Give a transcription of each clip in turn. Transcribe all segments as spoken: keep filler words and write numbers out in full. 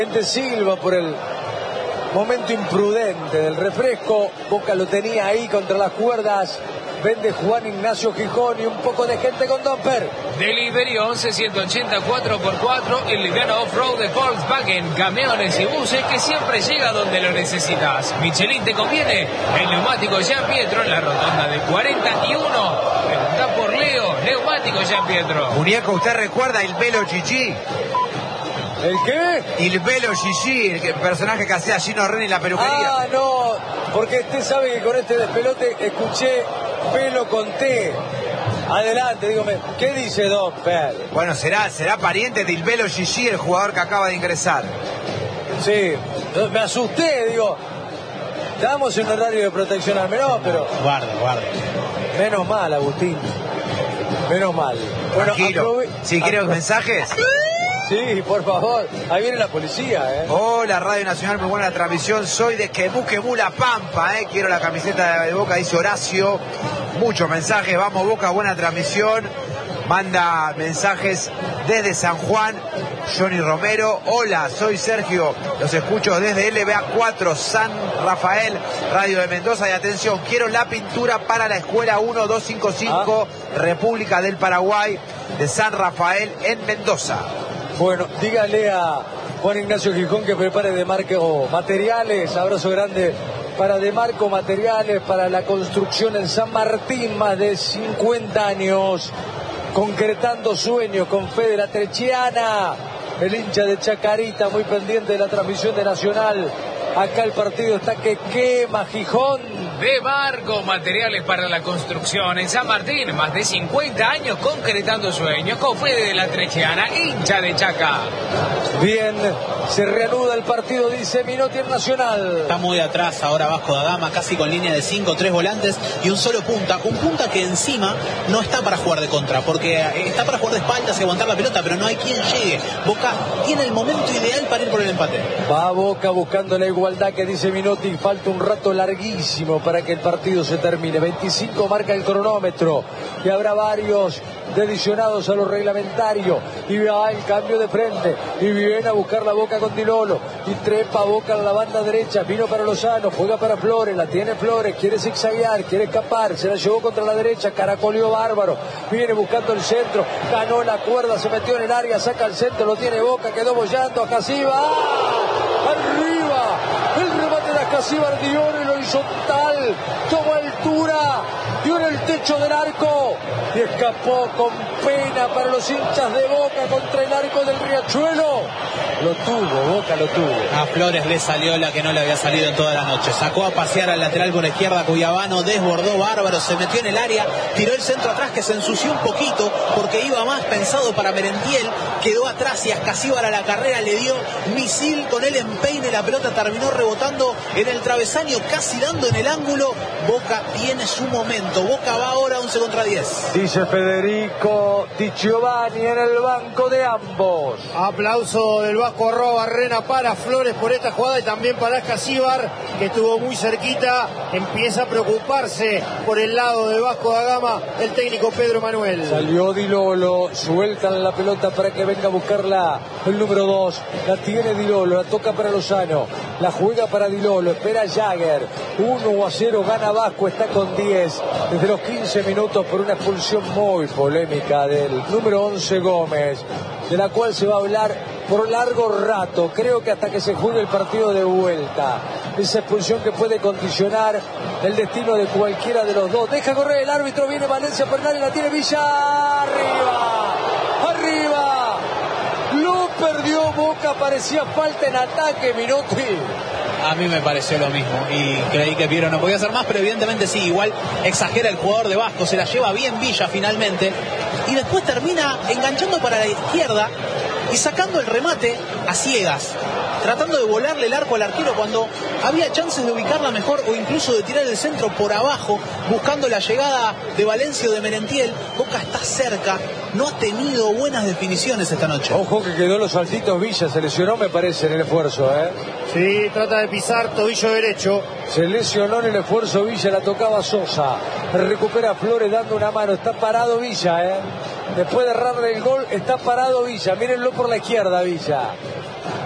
Gente Silva por el momento imprudente del refresco. Boca lo tenía ahí contra las cuerdas. Vende Juan Ignacio Gijón y un poco de gente con Domper. Delivery once ciento ochenta cuatro por cuatro, el liviano off-road de Volkswagen, camiones y buses que siempre llega donde lo necesitas. Michelin te conviene, el neumático Gian Pietro en la rotonda de cuarenta y uno. Pregunta por Leo, neumático Gian Pietro. Muñeco, ¿usted recuerda el Velo Gigi? ¿El qué? Il Velo Gigi, el personaje que hacía Gino Reni en la peluquería. Ah, no, porque usted sabe que con este despelote escuché pelo con T. Adelante, dígame, ¿qué dice Domper? Bueno, será, será pariente de Il Velo Gigi, el jugador que acaba de ingresar. Sí, me asusté, digo, estamos en horario de protección al menor, pero... Guarda, guarda. Menos mal, Agustín, menos mal. Bueno, tranquilo, si quiere los mensajes... Sí, por favor. Ahí viene la policía, ¿eh? Hola, Radio Nacional, muy buena la transmisión. Soy de Quemú, Quemú, La Pampa, ¿eh? Quiero la camiseta de Boca, dice Horacio. Muchos mensajes, vamos Boca, buena transmisión. Manda mensajes desde San Juan, Johnny Romero. Hola, soy Sergio, los escucho desde L B A cuatro, San Rafael, Radio de Mendoza. Y atención, quiero la pintura para la escuela uno dos cinco cinco, ah. República del Paraguay, de San Rafael, en Mendoza. Bueno, dígale a Juan Ignacio Gijón que prepare De Marco Materiales. Abrazo grande para De Marco Materiales, para la construcción en San Martín, más de cincuenta años, concretando sueños con fe de la Trechiana. El hincha de Chacarita, muy pendiente de la transmisión de Nacional. Acá el partido está que quema Gijón. De Marco Materiales para la construcción en San Martín, más de cincuenta años concretando sueños con Fede de la Trechiana, hincha de Chaca. Bien, se reanuda el partido, dice Minotti en Nacional. Está muy atrás ahora Vasco da Gama, casi con línea de cinco, tres volantes y un solo punta. Un punta que encima no está para jugar de contra, porque está para jugar de espaldas y aguantar la pelota, pero no hay quien llegue. Boca tiene el momento ideal para ir por el empate. Va Boca buscando la igualdad que dice Minotti, falta un rato larguísimo para que el partido se termine. veinticinco marca el cronómetro y habrá varios adicionados a lo reglamentario. Y va el cambio de frente y viene a buscar la Boca con Di Lolo y trepa Boca a la banda derecha. Vino para Lozano, juega para Flores, la tiene Flores, quiere zigzaguear, quiere escapar, se la llevó contra la derecha, caracoleó bárbaro, viene buscando el centro, ganó la cuerda, se metió en el área, saca el centro, lo tiene Boca, quedó bollando a Casiva. ¡Ah! ¡Arriba! El remate de Acasíbar, dio en el horizontal, tomó altura, dio en el techo del arco y escapó con pena para los hinchas de Boca contra el arco del Riachuelo. Lo tuvo, Boca lo tuvo. A Flores le salió la que no le había salido en toda la noche. Sacó a pasear al lateral por izquierda Cuyabano, desbordó bárbaro, se metió en el área, tiró el centro atrás que se ensució un poquito porque iba más pensado para Merentiel, quedó atrás y Ascasíbar a la carrera le dio misil con el empeine, la pelota terminó rebotando en el travesaño, casi dando en el ángulo. Boca tiene su momento, Boca va ahora once contra diez. Dice Federico Di Giovanni en el banco de ambos. Aplauso del Vasco Arroba Barrena para Flores por esta jugada y también para Ascasíbar, que estuvo muy cerquita. Empieza a preocuparse por el lado de Vasco da Gama el técnico Pedro Manuel. Salió Di Lolo, sueltan la pelota para que venga a buscarla el número dos. La tiene Di Lolo, la toca para Lozano, la juega para Di Lolo, espera Jagger. uno a cero gana Vasco, está con diez desde los quince minutos por una expulsión muy polémica del número once Gómez, de la cual se va a hablar por largo rato, creo que hasta que se juegue el partido de vuelta. Esa expulsión que puede condicionar el destino de cualquiera de los dos. Deja correr el árbitro, viene Valencia Fernández, la tiene Villa, arriba, arriba. Lo perdió Boca, parecía falta en ataque, Minotti. A mí me pareció lo mismo y creí que Piero no podía hacer más, pero evidentemente sí, igual exagera el jugador de Vasco, se la lleva bien Villa finalmente y después termina enganchando para la izquierda y sacando el remate a ciegas, tratando de volarle el arco al arquero cuando había chances de ubicarla mejor o incluso de tirar el centro por abajo, buscando la llegada de Valencia o de Merentiel. Boca está cerca, no ha tenido buenas definiciones esta noche. Ojo que quedó los saltitos Villa, se lesionó me parece en el esfuerzo, ¿eh? Sí, trata de pisar tobillo derecho. Se lesionó en el esfuerzo Villa, la tocaba Sosa. Recupera Flores dando una mano, está parado Villa, ¿eh? Después de errarle el gol, está parado Villa, mírenlo por la izquierda Villa.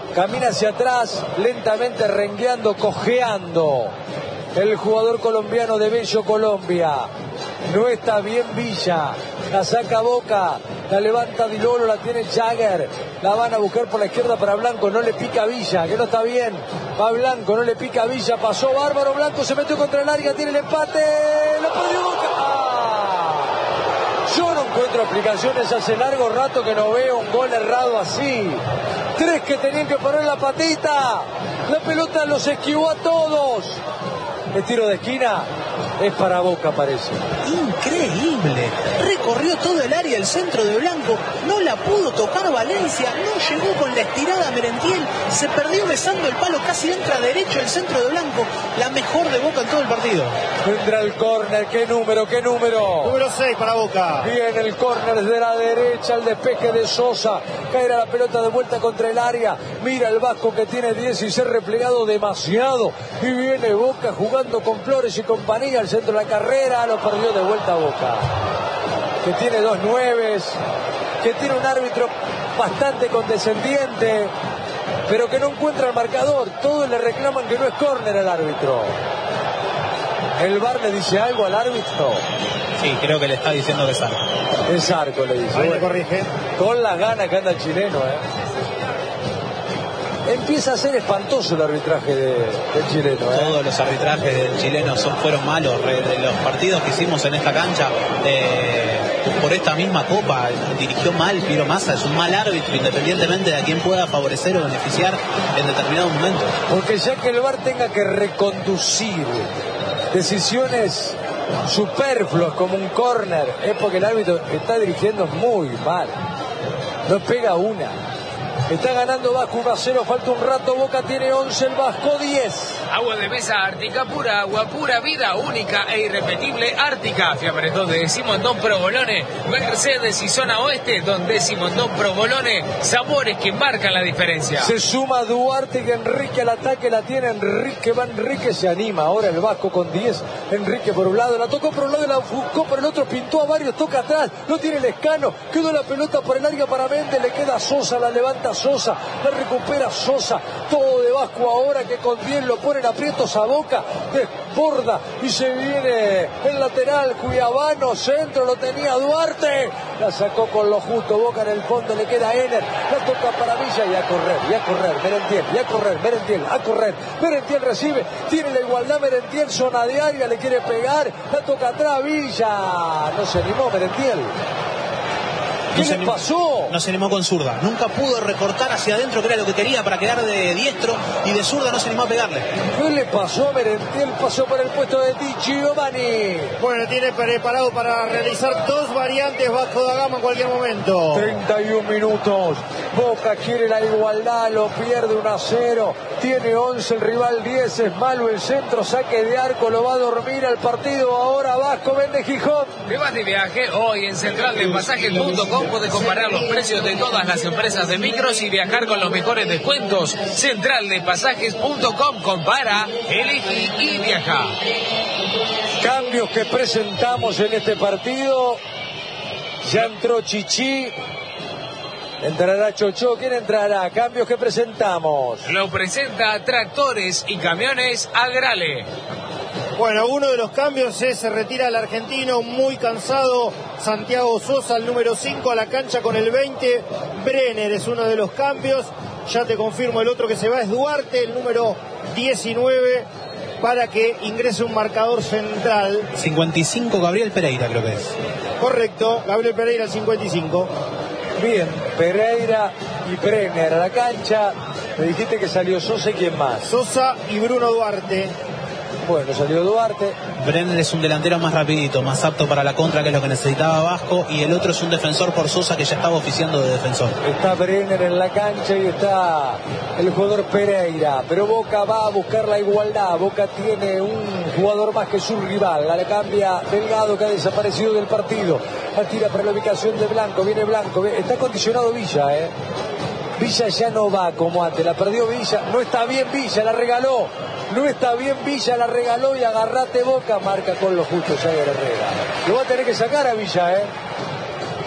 Camina hacia atrás, lentamente rengueando, cojeando. El jugador colombiano de Bello, Colombia. No está bien Villa. La saca Boca. La levanta Di Loro, la tiene Jagger. La van a buscar por la izquierda para Blanco. No le pica a Villa, que no está bien. Va Blanco, no le pica a Villa. Pasó bárbaro. Blanco se metió contra el área. Tiene el empate. Lo perdió Boca. ¡Ah! Yo no encuentro explicaciones. Hace largo rato que no veo un gol errado así. Tres que tenían que poner la patita. La pelota los esquivó a todos. El tiro de esquina es para Boca, parece. Increíble. Recorrió todo el área el centro de Blanco. No la pudo tocar Valencia. No llegó con la estirada Merentiel. Se perdió besando el palo. Casi entra derecho el centro de Blanco. La mejor de Boca en todo el partido. Vendrá el córner. ¿Qué número? ¿Qué número? Número seis para Boca. Viene el córner desde la derecha. El despeje de Sosa. Caerá la pelota de vuelta contra el área. Mira el Vasco que tiene diez y se ha replegado demasiado. Y viene Boca jugando con Flores y compañía al centro de la carrera. Lo perdió de vuelta a Boca, que tiene dos nueves, que tiene un árbitro bastante condescendiente, pero que no encuentra el marcador. Todos le reclaman que no es córner al árbitro. ¿El V A R le dice algo al árbitro? Sí, creo que le está diciendo que es arco. Es arco, le dice. Ahí Bueno, le corrige. con las ganas que anda el chileno, ¿eh? Empieza a ser espantoso el arbitraje de, del chileno, ¿eh? Todos los arbitrajes del chileno son, fueron malos. Re- de los partidos que hicimos en esta cancha, eh, por esta misma copa, dirigió mal Piero Massa. Es un mal árbitro, independientemente de a quién pueda favorecer o beneficiar en determinados momentos. Porque ya que el V A R tenga que reconducir decisiones superfluas como un córner, es porque el árbitro está dirigiendo muy mal. No pega una. Está ganando Vasco uno a cero, falta un rato, Boca tiene once, el Vasco diez. Agua de mesa Ártica, pura agua, pura vida, única e irrepetible Ártica. Fiambres de Simondón Provolone, Mercedes y zona oeste, donde Simondón Provolone, sabores que marcan la diferencia. Se suma Duarte y Enrique al ataque, la tiene Enrique, va Enrique, se anima ahora el Vasco con diez, Enrique por un lado, la tocó por un lado, la buscó por el otro, pintó a varios, toca atrás, no tiene el escano, quedó la pelota por el área para Méndez, le queda Sosa, la levanta Sosa, la recupera Sosa, todo de Vasco ahora que con diez lo ponen aprietos a Boca, desborda y se viene el lateral Cuiabano, centro, lo tenía Duarte, la sacó con lo justo, Boca en el fondo, le queda Ener, la toca para Villa y a correr, y a correr, Merentiel, y a correr, Merentiel, a correr, Merentiel recibe, tiene la igualdad, Merentiel, zona de área, le quiere pegar, la toca atrás, Villa, no se animó Merentiel. ¿Qué No le animó, pasó? no se animó con zurda. Nunca pudo recortar hacia adentro, que era lo que quería, para quedar de diestro, y de zurda no se animó a pegarle. ¿Qué le pasó a Merentiel? Pasó por el puesto de Di Giovanni. Bueno, tiene preparado para realizar dos variantes Vasco da Gama en cualquier momento. treinta y un minutos. Boca quiere la igualdad, lo pierde uno a cero. Tiene once, el rival diez. Es malo el centro, saque de arco, lo va a dormir al partido. Ahora Vasco vende Gijón. ¿Te vas de viaje? Hoy en central de pasajes punto com puedes comparar los precios de todas las empresas de micros y viajar con los mejores descuentos. central de pasajes punto com, compara, elegí y viaja. Cambios que presentamos en este partido. Ya entró Chichi. Entrará Chocho. ¿Quién entrará? Cambios que presentamos. Lo presenta Tractores y Camiones Agrale. Bueno, uno de los cambios es se retira el argentino muy cansado Santiago Sosa, el número cinco, a la cancha con el veinte. Brenner es uno de los cambios. Ya te confirmo, el otro que se va es Duarte, el número diecinueve, para que ingrese un marcador central. cincuenta y cinco, Gabriel Pereira, creo que es. Correcto, Gabriel Pereira, el cincuenta y cinco. Bien, Pereira y Brenner a la cancha. Me dijiste que salió Sosa y quién más. Sosa y Bruno Duarte. Bueno, salió Duarte. Brenner es un delantero más rapidito, más apto para la contra, que es lo que necesitaba Vasco, y el otro es un defensor por Sosa, que ya estaba oficiando de defensor. Está Brenner en la cancha y está el jugador Pereira. Pero Boca va a buscar la igualdad. Boca tiene un jugador más que su rival. La cambia Delgado, que ha desaparecido del partido. La tira para la ubicación de Blanco. Viene Blanco. Está condicionado Villa, ¿eh? Villa ya no va como antes. La perdió Villa. No está bien Villa, la regaló. No está bien Villa, la regaló y agarrate Boca. Marca con lo justo Jagger Herrera. Lo va a tener que sacar a Villa, ¿eh?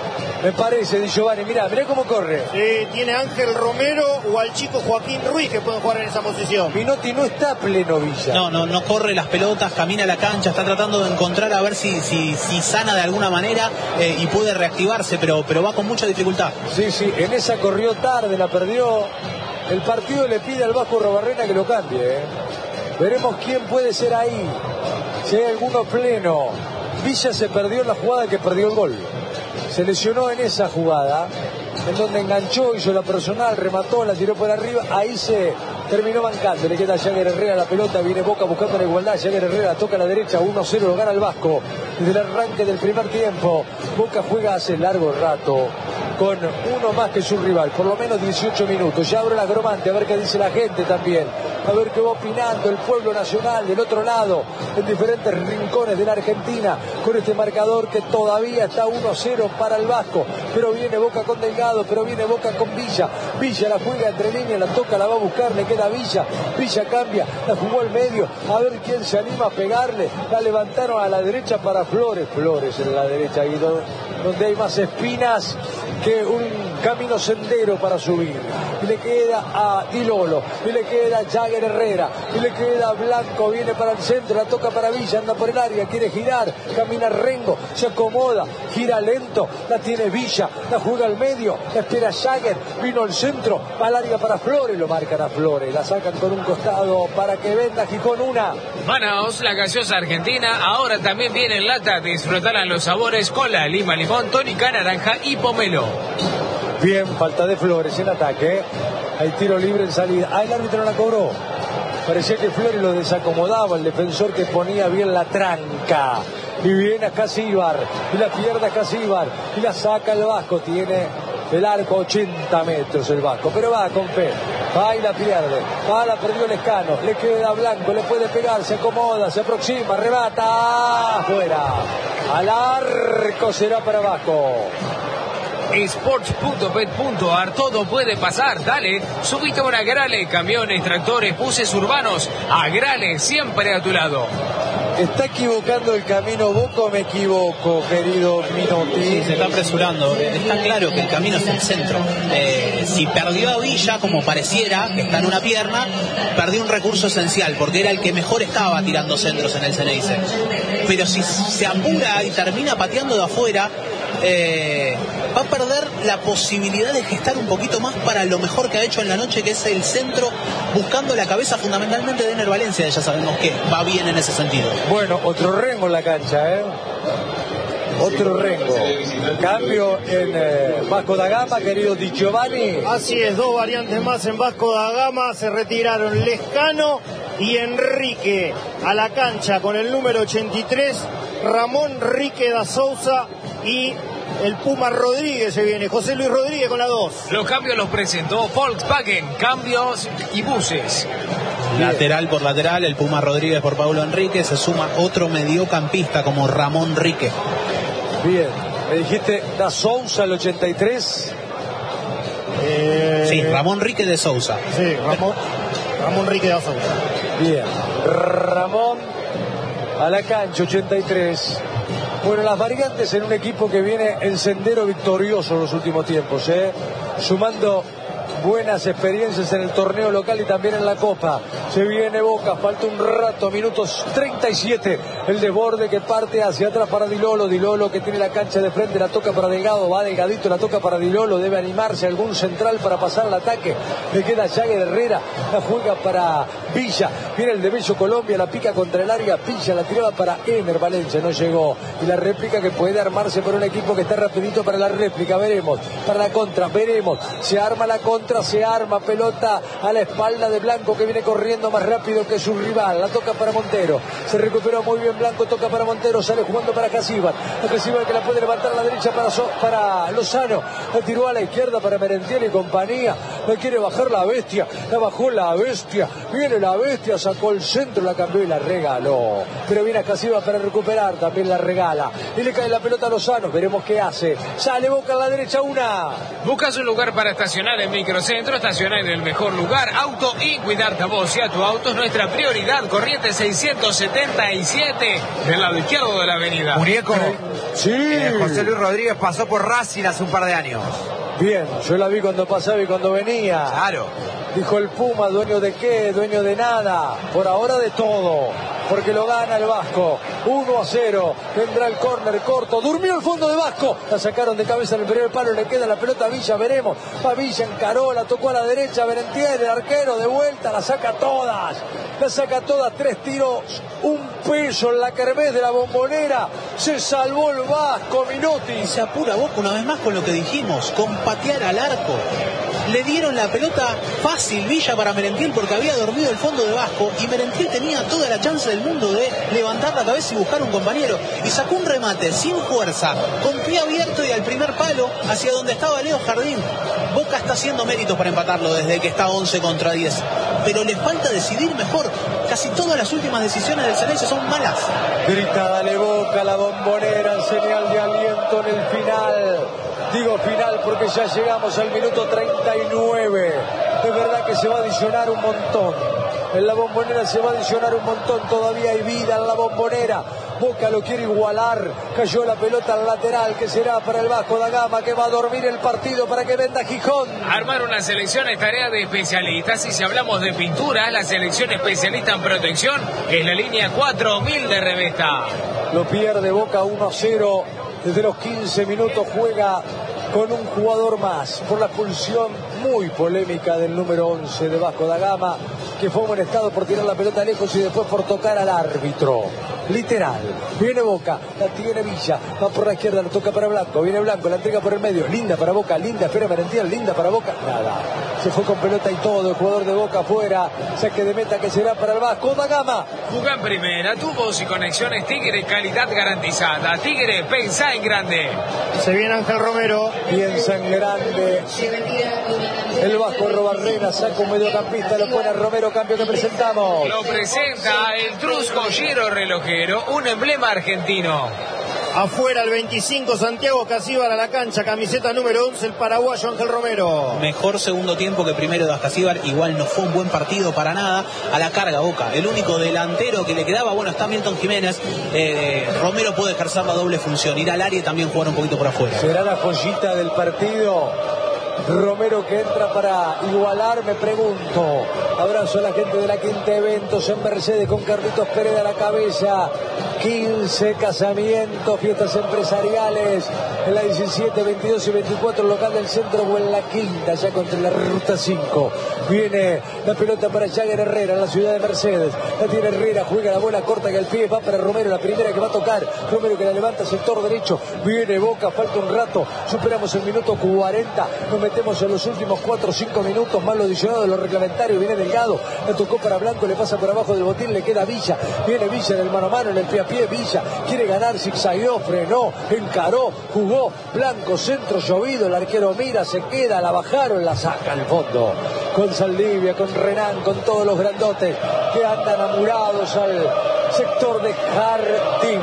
Me parece, Di Giovanni, mirá, mirá cómo corre. Sí, tiene a Ángel Romero o al chico Joaquín Ruiz que pueden jugar en esa posición. Minotti no está pleno Villa. No, no, no corre las pelotas, camina la cancha, está tratando de encontrar a ver si, si, si sana de alguna manera eh, y puede reactivarse, pero, pero va con mucha dificultad. Sí, sí, en esa corrió tarde, la perdió. El partido le pide al Vasco Arrobarrena que lo cambie. ¿eh? Veremos quién puede ser ahí. Si hay alguno pleno. Villa se perdió en la jugada que perdió el gol. Se lesionó en esa jugada, en donde enganchó, hizo la personal, remató, la tiró por arriba, ahí se terminó bancando, le queda a Jagger Herrera la pelota, viene Boca buscando la igualdad, Jagger Herrera toca a la derecha, uno cero, lo gana el Vasco, desde el arranque del primer tiempo, Boca juega hace largo rato, con uno más que su rival, por lo menos dieciocho minutos, ya abre la agromante, a ver qué dice la gente también, a ver qué va opinando el pueblo nacional del otro lado, en diferentes rincones de la Argentina, con este marcador que todavía está uno cero para el Vasco, pero viene Boca con Delgado, pero viene Boca con Villa, Villa la juega entre líneas, la toca, la va a buscar, le queda Villa, Villa cambia, la jugó al medio, a ver quién se anima a pegarle, la levantaron a la derecha para Flores, Flores en la derecha, ahí donde hay más espinas que un camino sendero para subir, y le queda a Di Lolo, y le queda a Jagger Herrera, y le queda a Blanco, viene para el centro, la toca para Villa, anda por el área, quiere girar, camina Rengo, se acomoda, gira lento, la tiene Villa, la juega al medio, la espera Jagger, vino al centro, al área para Flores, lo marcan a Flores, la sacan con un costado para que venda Gijón una. Manaos, la gaseosa argentina, ahora también viene en lata, disfrutarán los sabores cola, lima, limón, tónica, naranja y pomelo. Bien, falta de Flores en ataque. Hay tiro libre en salida. Ah, el árbitro no la cobró. Parecía que Flores lo desacomodaba, el defensor que ponía bien la tranca. Y viene a Casíbar. Y la pierde a Casíbar. Y la saca el Vasco. Tiene el arco ochenta metros el Vasco. Pero va con fe. Va y la pierde. Va, la perdió Lescano. Le queda Blanco. Le puede pegar. Se acomoda. Se aproxima. Rebata. Afuera. Al arco será para Vasco. Sports punto pet punto ar, todo puede pasar, dale, subite a Agrale, camiones, tractores, buses urbanos, Agrale, siempre a tu lado. ¿Está equivocando el camino Boca o me equivoco, querido Minotti? Sí, se está apresurando. Está claro que el camino es el centro. Eh, si perdió a Villa, como pareciera, que está en una pierna, perdió un recurso esencial, porque era el que mejor estaba tirando centros en el Ceneice. Pero si se apura y termina pateando de afuera, eh, va a perder la posibilidad de gestar un poquito más para lo mejor que ha hecho en la noche, que es el centro, buscando la cabeza fundamentalmente de Ener Valencia. Ya sabemos que va bien en ese sentido. Bueno, otro Rengo en la cancha, ¿eh? Otro Rengo. Cambio en eh, Vasco da Gama, querido Di Giovanni. Así es, dos variantes más en Vasco da Gama. Se retiraron Lescano y Enrique a la cancha con el número ochenta y tres. Ramón Rique da Souza y el Puma Rodríguez se viene. José Luis Rodríguez con la dos. Los cambios los presentó Volkswagen, cambios y buses. Lateral por lateral, el Puma Rodríguez por Paulo Enrique, se suma otro mediocampista como Ramón Rique. Bien, me dijiste da Souza el ochenta y tres. Eh... Sí, Ramón Rique de Souza. Sí, Ramón, Ramón Rique da Souza. Bien, Ramón a la cancha, ochenta y tres. Bueno, las variantes en un equipo que viene en sendero victorioso en los últimos tiempos, ¿eh? Sumando buenas experiencias en el torneo local y también en la Copa. Se viene Boca, falta un rato, minutos treinta y siete. El desborde que parte hacia atrás para Di Lolo. Di Lolo que tiene la cancha de frente, la toca para Delgado, va Delgadito, la toca para Di Lolo. Debe animarse algún central para pasar al ataque. Le queda Jagger Herrera, la juega para Villa. Viene el de Bello Colombia, la pica contra el área. Villa la tiraba para Ener Valencia, no llegó. Y la réplica que puede armarse por un equipo que está rapidito para la réplica. Veremos, para la contra, veremos. Se arma la contra. Se arma, pelota a la espalda de Blanco que viene corriendo más rápido que su rival, la toca para Montero, se recuperó muy bien Blanco, toca para Montero, sale jugando para Casíbar, Casíbar que la puede levantar a la derecha para, so, para Lozano, la tiró a la izquierda para Merentiel y compañía, no quiere bajar la bestia, la bajó la bestia, viene la bestia, sacó el centro, la cambió y la regaló. Pero viene Ascasíbar para recuperar, también la regala. Y le cae la pelota a Lozano, veremos qué hace. Sale Boca a la derecha, una. Buscas un lugar para estacionar en Microcentro, estacionar en el mejor lugar. Auto y cuidarte a vos y a tu auto es nuestra prioridad. Corrientes seiscientos setenta y siete, del lado izquierdo de la avenida. Muñeco, sí. eh, José Luis Rodríguez pasó por Racing hace un par de años. Bien, yo la vi cuando pasaba y cuando venía. Claro. Dijo el Puma, dueño de qué, dueño de nada. Por ahora de todo, porque lo gana el Vasco. uno a cero, vendrá el córner corto. Durmió el fondo de Vasco. La sacaron de cabeza en el primer palo, le queda la pelota a Villa, veremos. Va Villa, encaró, la tocó a la derecha, Merentiel, el arquero, de vuelta, la saca todas. La saca todas, tres tiros, un peso en la kermés de la Bombonera. Se salvó el Vasco, Minotti. Y se apura Boca una vez más con lo que dijimos, con patear al arco. Le dieron la pelota fácil Villa para Merentiel porque había dormido el fondo de Vasco y Merentiel tenía toda la chance del mundo de levantar la cabeza y buscar un compañero. Y sacó un remate sin fuerza, con pie abierto y al primer palo hacia donde estaba Leo Jardín. Boca está haciendo méritos para empatarlo desde que está once contra diez. Pero le falta decidir mejor. Casi todas las últimas decisiones del Ceneice son malas. Grita, dale Boca, la Bombonera, en señal de aliento en el final. Digo final porque ya llegamos al minuto treinta y nueve. Es verdad que se va a adicionar un montón. En la Bombonera se va a adicionar un montón. Todavía hay vida en la Bombonera. Boca lo quiere igualar. Cayó la pelota al lateral, que será para el Vasco da Gama, que va a dormir el partido para que venda Gijón. Armar una selección es tarea de especialistas. Y si hablamos de pintura, la selección especialista en protección es la línea cuatro mil de Revesta. Lo pierde Boca uno a cero. Desde los quince minutos juega con un jugador más por la expulsión muy polémica del número once de Vasco da Gama, que fue amonestado por tirar la pelota lejos y después por tocar al árbitro. Literal. Viene Boca, la tiene Villa, va por la izquierda, lo toca para Blanco, viene Blanco, la entrega por el medio, linda para Boca, linda, espera Merentiel, linda para Boca, nada. Se fue con pelota y todo, el jugador de Boca afuera, saque de meta que será para el Vasco da Gama. Jugá en primera, tubos y conexiones Tigre, calidad garantizada. Tigre, pensá en grande. Se viene Ángel Romero. Piensa en grande. El Vasco Robarrena saca un mediocampista, lo pone a Romero, cambio que presentamos. Lo presenta el Trusco Giro Relojero, un emblema argentino. Afuera el veinticinco, Santiago Ascasíbar a la cancha, camiseta número once, el paraguayo Ángel Romero. Mejor segundo tiempo que primero de Ascasíbar, igual no fue un buen partido para nada. A la carga Boca, el único delantero que le quedaba, bueno, está Milton Jiménez. eh, Romero puede ejercer la doble función, ir al área y también jugar un poquito por afuera. ¿Será la joyita del partido? Romero que entra para igualar, me pregunto. Abrazo a la gente de la Quinta Eventos en Mercedes con Carlitos Pérez a la cabeza. quince casamientos, fiestas empresariales en la diecisiete, veintidós y veinticuatro, local del centro o en la Quinta, ya contra la ruta cinco. Viene la pelota para Jagger Herrera en la ciudad de Mercedes. La tiene Herrera, juega la bola corta que al pie va para Romero, la primera que va a tocar. Romero que la levanta sector derecho. Viene Boca, falta un rato. Superamos el minuto cuarenta. Nos metemos en los últimos cuatro o cinco minutos, más lo adicionado de los reglamentarios. Viene Delgado, la tocó para Blanco, le pasa por abajo del botín, le queda Villa. Viene Villa en el mano a mano, en el pie a pie. Villa quiere ganar, zigzagueó, frenó, encaró, jugó. Blanco, centro llovido, el arquero mira, se queda, la bajaron, la saca al fondo. Con Saldivia, con Renán, con todos los grandotes que andan amurados al sector de Jardín.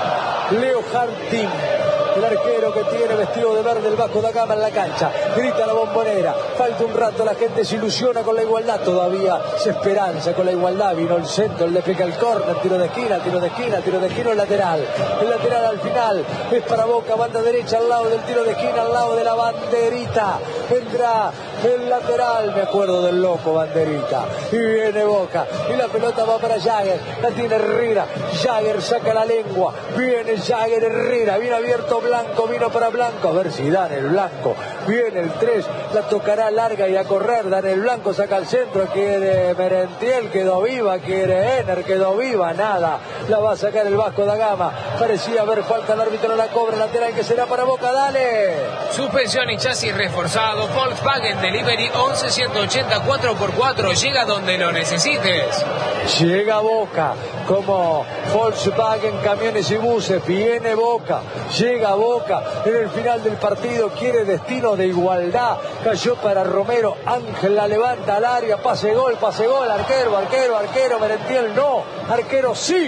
Leo Jardín, el arquero que tiene vestido de verde el Vasco da Gama en la cancha. Grita la Bombonera, falta un rato, la gente se ilusiona con la igualdad, todavía se esperanza con la igualdad. Vino el centro, le pica el córner, tiro de esquina, tiro de esquina, tiro de esquina, el lateral. El lateral al final es para Boca, banda derecha al lado del tiro de esquina, al lado de la banderita. Vendrá el lateral, me acuerdo del loco Banderita. Y viene Boca, y la pelota va para Jagger, la tiene Herrera. Jagger saca la lengua, viene Jagger Herrera, viene abierto Blanco, vino para Blanco, a ver si dan el Blanco. Viene el tres, la tocará larga y a correr. Dan el Blanco, saca al centro, quiere Merentiel, quedó viva, quiere Ener, quedó viva, nada. La va a sacar el Vasco da Gama. Parecía haber falta, el árbitro no la cobra, lateral que será para Boca, dale. Suspensión y chasis reforzado, Volkswagen Delivery once ciento ochenta cuatro por cuatro, llega donde lo necesites. Llega Boca, como Volkswagen Camiones y Buses, viene Boca, llega Boca en el final del partido, quiere destino uno de Igualdad. Cayó para Romero. Ángel la levanta al área. Pase gol, pase gol. Arquero, arquero, arquero. Merentiel no. Arquero sí.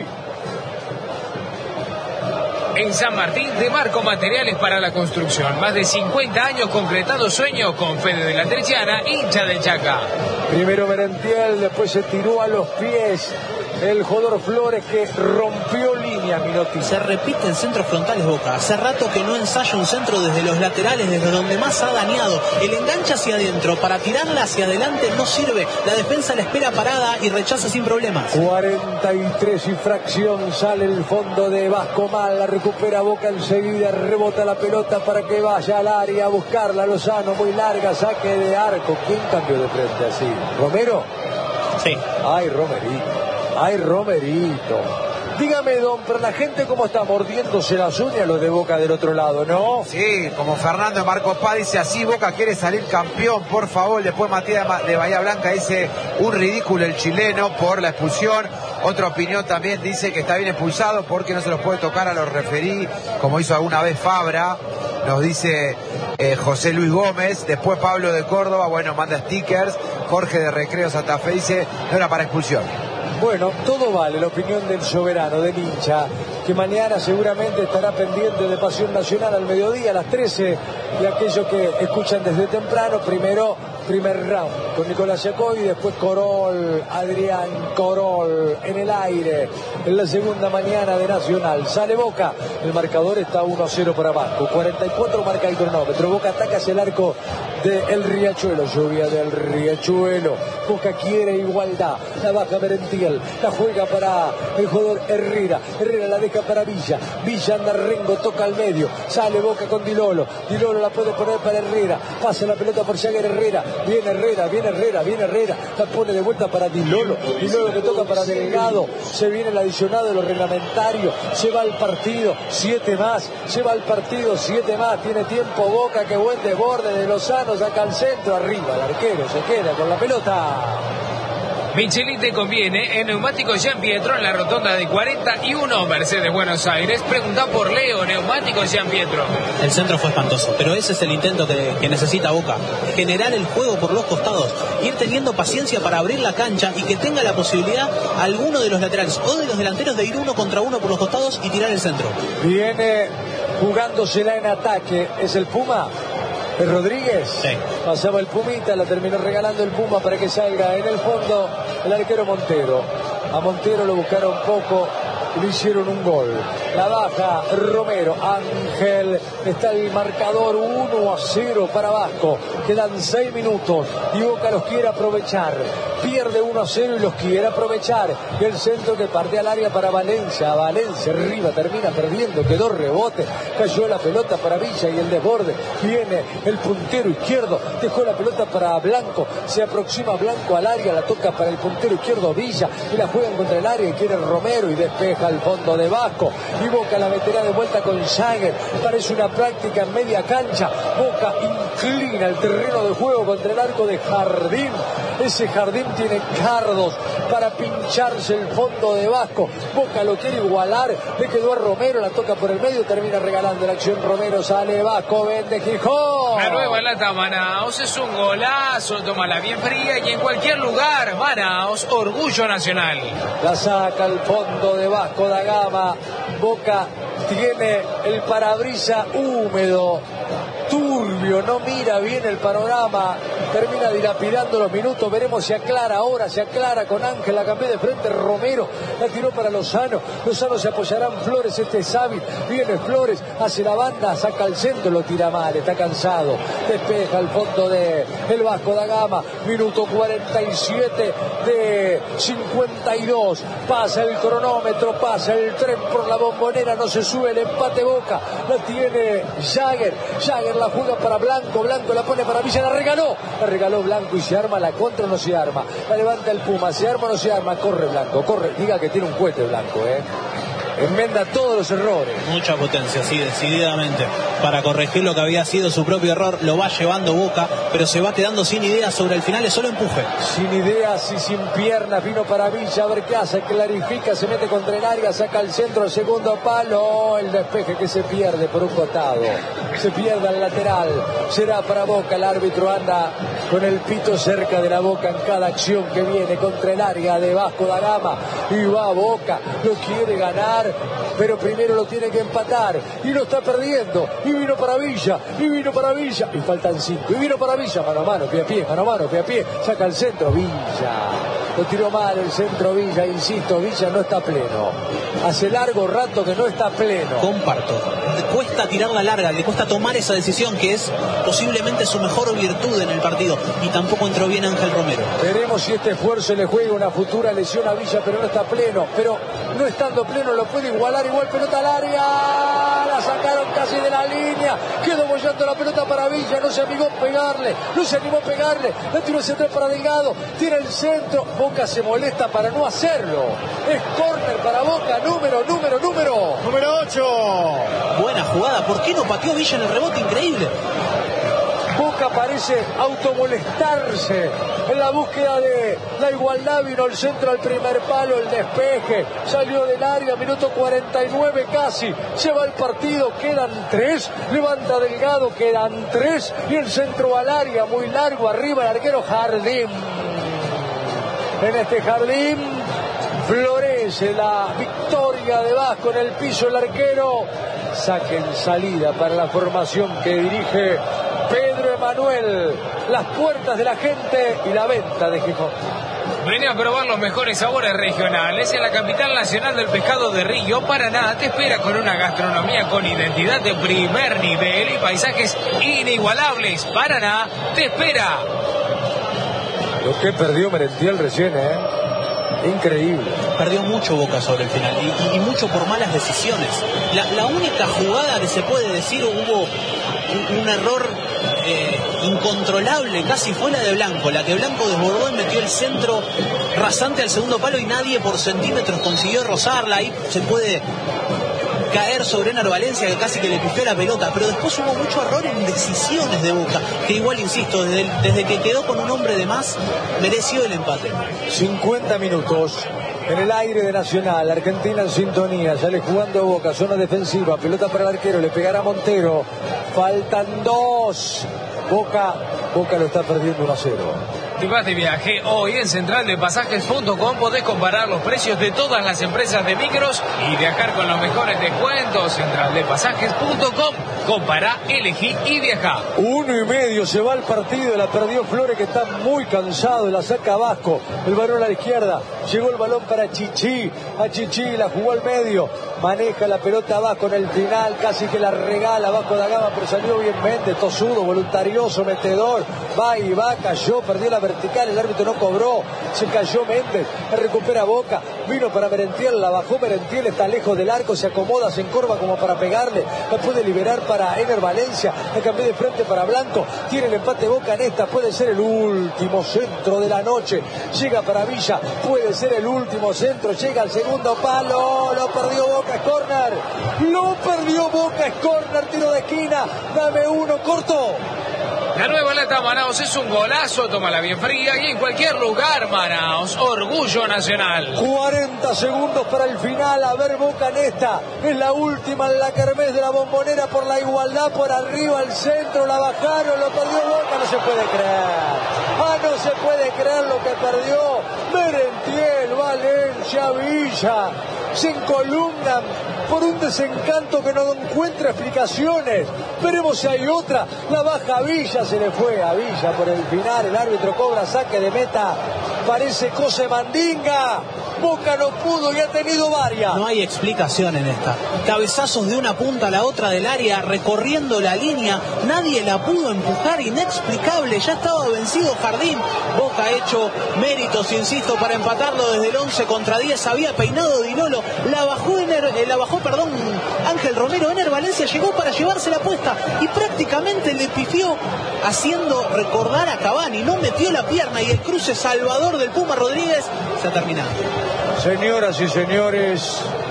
En San Martín, de Marco Materiales para la Construcción. Más de cincuenta años concretando sueños con Fede de la Triana, hincha de Chaca. Primero Merentiel, después se tiró a los pies el jugador Flores, que rompió línea, Minotti. Se repite en centros frontales Boca. Hace rato que no ensaya un centro desde los laterales, desde donde más ha dañado. El enganche hacia adentro, para tirarla hacia adelante no sirve. La defensa la espera parada y rechaza sin problemas. cuarenta y tres y fracción, sale el fondo de Vasco mal, la recupera Boca enseguida, rebota la pelota para que vaya al área a buscarla. Lozano, muy larga, saque de arco. ¿Quién cambió de frente así? ¿Romero? Sí. Ay, Romerito. Ay, Romerito. Dígame, don, pero la gente cómo está mordiéndose las uñas los de Boca del otro lado, ¿no? Sí, como Fernando Marcos Paz dice, así Boca quiere salir campeón, por favor. Después Matías de Bahía Blanca dice, un ridículo el chileno por la expulsión. Otra opinión también dice que está bien expulsado porque no se los puede tocar a los referí, como hizo alguna vez Fabra. Nos dice eh, José Luis Gómez. Después Pablo de Córdoba, bueno, manda stickers. Jorge de Recreo Santa Fe dice, no era para expulsión. Bueno, todo vale, la opinión del soberano, del hincha, que mañana seguramente estará pendiente de Pasión Nacional al mediodía, a las trece, y aquellos que escuchan desde temprano, primero, primer round con Nicolás Yacoy, después Corol, Adrián Corol, en el aire, en la segunda mañana de Nacional. Sale Boca, el marcador está uno a cero para Vasco, cuarenta y cuatro marca el cronómetro. Boca ataca hacia el arco del Riachuelo, lluvia del Riachuelo. Boca quiere igualdad, la baja Merentiel, la juega para el jugador Herrera, Herrera la deja para Villa, Villa anda Rengo, toca al medio, sale Boca con Dilolo, Dilolo la puede poner para Herrera, pasa la pelota por Jagger Herrera, viene Herrera, viene Herrera, viene Herrera, la pone de vuelta para Dilolo, Dilolo que toca para Delgado, se viene el adicionado de los reglamentarios, se va al partido, siete más, se va al partido, siete más, tiene tiempo Boca, que buen desborde de Lozano, saca al centro, arriba el arquero, se queda con la pelota. Michelin te conviene, en Neumáticos Jean Pietro, en la rotonda de cuarenta y uno Mercedes Buenos Aires. Pregunta por Leo, Neumáticos Jean Pietro. El centro fue espantoso, pero ese es el intento que, que necesita Boca. Generar el juego por los costados, ir teniendo paciencia para abrir la cancha y que tenga la posibilidad alguno de los laterales o de los delanteros de ir uno contra uno por los costados y tirar el centro. Viene jugándosela en ataque, ¿es el Puma? ¿Es Rodríguez? Sí. Pasaba el Pumita, la terminó regalando el Puma para que salga en el fondo el arquero Montero. A Montero lo buscaron poco y le hicieron un gol. La baja Romero, Ángel, está el marcador uno a cero para Vasco. Quedan seis minutos y Boca los quiere aprovechar. Pierde uno a cero y los quiere aprovechar. Y el centro que parte al área para Valencia. Valencia arriba, termina perdiendo, quedó rebote. Cayó la pelota para Villa y el desborde. Viene el puntero izquierdo, dejó la pelota para Blanco. Se aproxima Blanco al área, la toca para el puntero izquierdo Villa. Y la juegan contra el área y quiere Romero y despeja al fondo de Vasco. Y Boca la meterá de vuelta con Jagger. Parece una práctica en media cancha. Boca inclina el terreno de juego contra el arco de Jardín. Ese Jardín tiene cardos para pincharse el fondo de Vasco. Boca lo quiere igualar. Le quedó a Romero, la toca por el medio, termina regalando la acción. Romero, sale Vasco, vende Gijón. La nueva lata Manaos es un golazo, tómala bien fría y en cualquier lugar. Manaos, orgullo nacional. La saca al fondo de Vasco da Gama. Boca tiene el parabrisa húmedo, turbio, no mira bien el panorama, termina dilapidando los minutos. Veremos si aclara ahora, se aclara con Ángel, la cambió de frente Romero, la tiró para Lozano, Lozano se apoyará en Flores, este es hábil, viene Flores, hace la banda, saca el centro, lo tira mal, está cansado, despeja el fondo de el Vasco da Gama, minuto cuarenta y siete de cincuenta y dos, pasa el cronómetro, pasa el tren por la Bombonera, no se sube el empate. Boca la tiene Jagger, Jagger la juega para Blanco, Blanco la pone para Villa, la regaló, la regaló Blanco y se arma la contra, no se arma, la levanta el Puma, se arma o no se arma, corre Blanco, corre, diga que tiene un cohete Blanco, eh, enmenda todos los errores. Mucha potencia, sí, decididamente. para corregir lo que había sido su propio error. Lo va llevando Boca, pero se va quedando sin ideas sobre el final, es solo empuje. Sin ideas y sin piernas, vino para Villa, a ver qué hace, clarifica, se mete contra el área, saca el centro, el segundo palo, el despeje que se pierde por un costado, se pierde al lateral, será para Boca, el árbitro anda con el pito cerca de la boca en cada acción que viene contra el área de Vasco da Gama, y va Boca, lo quiere ganar, pero primero lo tiene que empatar, y lo está perdiendo, y vino para Villa, y vino para Villa, y faltan cinco, y vino para Villa, mano a mano, pie a pie, mano a mano, pie a pie, saca el centro, Villa, lo tiró mal el centro Villa, insisto, Villa no está pleno, hace largo rato que no está pleno. Comparto, le cuesta tirar la larga, le cuesta tomar esa decisión que es posiblemente su mejor virtud en el partido, y tampoco entró bien Ángel Romero. Veremos si este esfuerzo le juega una futura lesión a Villa, pero no está pleno, pero no estando pleno lo puede igualar, igual pelota al área, la sacaron casi de la línea, quedó bollando la pelota para Villa, no se animó a pegarle, no se animó a pegarle, la tiró central para Delgado, tira el centro, Boca se molesta para no hacerlo, es córner para Boca, número, número, número, número ocho. Buena jugada, ¿por qué no pateó Villa en el rebote? Increíble. Boca parece automolestarse en la búsqueda de la igualdad, vino el centro al primer palo, el despeje, salió del área, minuto cuarenta y nueve casi, se va el partido, quedan tres, levanta Delgado, quedan tres, y el centro al área, muy largo, arriba el arquero Jardín. En este Jardín florece la victoria de Vasco en el piso, el arquero, saque en salida para la formación que dirige Pedro Emanuel, las puertas de la gente y la venta de Gijón. Vení a probar los mejores sabores regionales en la capital nacional del pescado de Río. Paraná te espera con una gastronomía con identidad de primer nivel y paisajes inigualables. Paraná te espera. Lo que perdió Merentiel recién, ¿eh? Increíble. Perdió mucho Boca sobre el final y, y mucho por malas decisiones. La, la única jugada que se puede decir hubo un, un error eh, incontrolable, casi fue la de Blanco, la que Blanco desbordó y metió el centro rasante al segundo palo y nadie por centímetros consiguió rozarla. Ahí se puede caer sobre Ener Valencia, que casi que le pifió la pelota, pero después hubo mucho error en decisiones de Boca, que igual, insisto, desde, el, desde que quedó con un hombre de más, mereció el empate. cincuenta minutos en el aire de Nacional, Argentina en sintonía, sale jugando Boca, zona defensiva, pelota para el arquero, le pegará Montero, faltan dos, Boca, Boca lo está perdiendo uno a cero. Si vas de viaje, hoy en central de pasajes punto com podés comparar los precios de todas las empresas de micros y viajar con los mejores descuentos. central de pasajes punto com, compará, elegí y viajá. Uno y medio, se va el partido, la perdió Flores, que está muy cansado, la saca Vasco, el balón a la izquierda, llegó el balón para Chichi, a Chichi, la jugó al medio, maneja la pelota Vasco en el final, casi que la regala Vasco da Gama, pero salió bien Méndez, tosudo, voluntarioso, metedor, va y va, cayó, perdió la vertical, el árbitro no cobró, se cayó Méndez, recupera Boca, vino para Merentiel, la bajó Merentiel, está lejos del arco, se acomoda, se encorva como para pegarle, la puede liberar para Ener Valencia, la cambió de frente para Blanco, tiene el empate Boca en esta, puede ser el último centro de la noche, llega para Villa, puede ser el último centro, llega al segundo palo, lo perdió Boca, es córner, lo perdió Boca, es córner, tiro de esquina, dame uno, corto. La nueva lata Manaos es un golazo, tómala bien fría y en cualquier lugar. Manaos, orgullo nacional. cuarenta segundos para el final, a ver Boca en esta, es la última en la kermés de la Bombonera por la igualdad, por arriba al centro, la bajaron, lo perdió Boca, no se puede creer. Ah, no se puede creer lo que perdió Merentiel, Valencia, Villa, se encolumnan por un desencanto que no encuentra explicaciones. Veremos si hay otra, la baja Villa, se le fue a Villa por el final, el árbitro cobra saque de meta, parece cosa de mandinga, Boca no pudo y ha tenido varias. No hay explicación en esta, cabezazos de una punta a la otra del área, recorriendo la línea, nadie la pudo empujar, inexplicable, ya estaba vencido Jardín, Boca ha hecho méritos, insisto, para empatarlo desde el once contra diez, había peinado Di Lolo, la bajó, Ener, eh, la bajó perdón, Ángel Romero, Ener Valencia llegó para llevarse la puesta y prácticamente le pifió haciendo recordar a Cavani, no metió la pierna y el cruce salvador del Puma Rodríguez se ha terminado. Señoras y señores,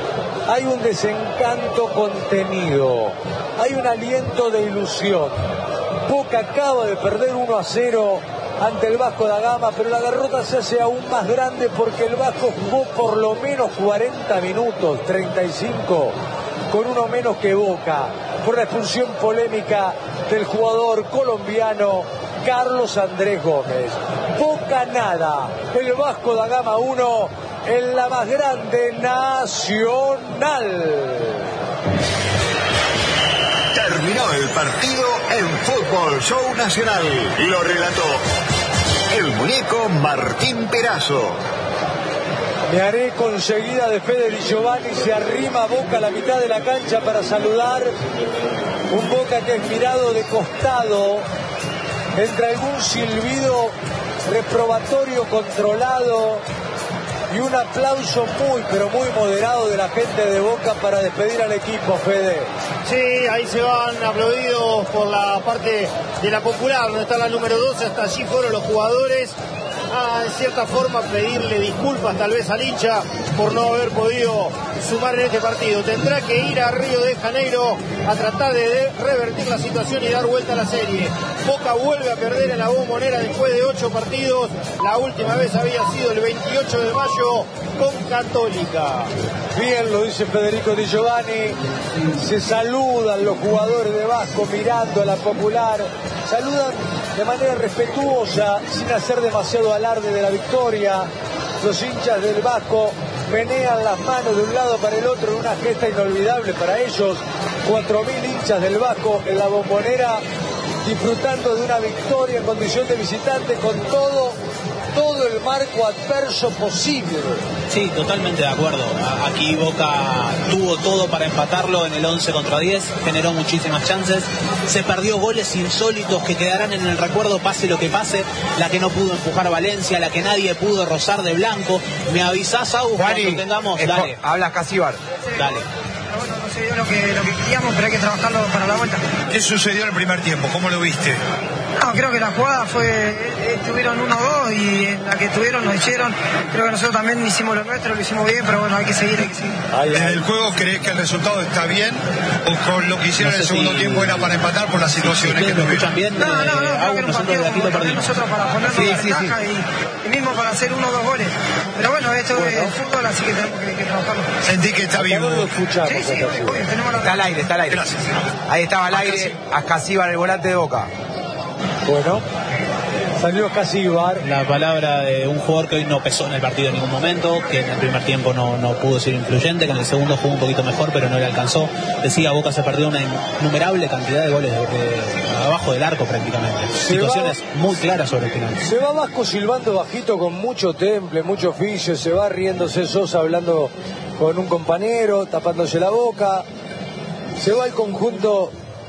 hay un desencanto contenido, hay un aliento de ilusión. Boca acaba de perder uno a cero ante el Vasco da Gama, pero la derrota se hace aún más grande porque el Vasco jugó por lo menos cuarenta minutos, treinta y cinco, con uno menos que Boca, por la expulsión polémica del jugador colombiano Carlos Andrés Gómez. Boca nada, el Vasco da Gama uno en la más grande Nacional. Terminó el partido en Fútbol Show Nacional. Lo relató el muñeco Martín Perazo. Me haré conseguida de Fede Di Giovanni, se arrima Boca a la mitad de la cancha para saludar. Un Boca que es mirado de costado, entre algún silbido reprobatorio controlado y un aplauso muy, pero muy moderado de la gente de Boca para despedir al equipo, Fede. Sí, ahí se van aplaudidos por la parte de la popular, donde está la número doce, hasta allí fueron los jugadores a, en cierta forma, pedirle disculpas tal vez al hincha por no haber podido sumar en este partido. Tendrá que ir a Río de Janeiro a tratar de, de revertir la situación y dar vuelta a la serie. Boca vuelve a perder en la Bombonera después de ocho partidos. La última vez había sido el veintiocho de mayo con Católica. Bien, lo dice Federico Di Giovanni. Se saludan los jugadores de Vasco mirando a la popular. Saludan de manera respetuosa, sin hacer demasiado alarde de la victoria. Los hinchas del Vasco menean las manos de un lado para el otro en una gesta inolvidable para ellos. cuatro mil hinchas del Vasco en la Bombonera, disfrutando de una victoria en condición de visitante con todo, todo el marco adverso posible. Sí, totalmente de acuerdo. Aquí Boca tuvo todo para empatarlo en el once contra diez, generó muchísimas chances, se perdió goles insólitos que quedarán en el recuerdo pase lo que pase, la que no pudo empujar Valencia, la que nadie pudo rozar de blanco. ¿Me avisás, Agus, cuando tengamos? Dale. Habla Casíbar. Dale. Bueno, no se dio lo que, lo que queríamos, pero hay que trabajarlo para la vuelta. ¿Qué sucedió en el primer tiempo? ¿Cómo lo viste? No, creo que la jugada fue, estuvieron uno dos y en la que estuvieron nos hicieron. Creo que nosotros también hicimos lo nuestro, lo hicimos bien, pero bueno, hay que seguir, hay que seguir. ¿En el juego crees que el resultado está bien o con lo que hicieron no sé en el segundo si... tiempo era para empatar por las situaciones si que tuvieron? escuchan bien? No, no, no, creo que era un partido como también nosotros para ponernos sí, la sí, ventaja sí. Y, y mismo para hacer uno o dos goles. Pero bueno, esto bueno. es fútbol, así que tenemos que, que trabajarlo. Sentí que está vivo. Sí, sí, obvio, obvio, tenemos la... Está al aire, está al aire. Gracias. Ahí estaba al aire, Ascasíbar, el volante de Boca. Bueno, salió Casíbar. La palabra de un jugador que hoy no pesó en el partido en ningún momento, que en el primer tiempo no, no pudo ser influyente, que en el segundo jugó un poquito mejor, pero no le alcanzó. Decía, Boca se perdió una innumerable cantidad de goles de, de, abajo del arco prácticamente. Se Situaciones va, muy claras sobre el final. Se va Vasco silbando bajito con mucho temple, mucho oficio, se va riéndose Sosa hablando con un compañero, tapándose la boca. Se va el conjunto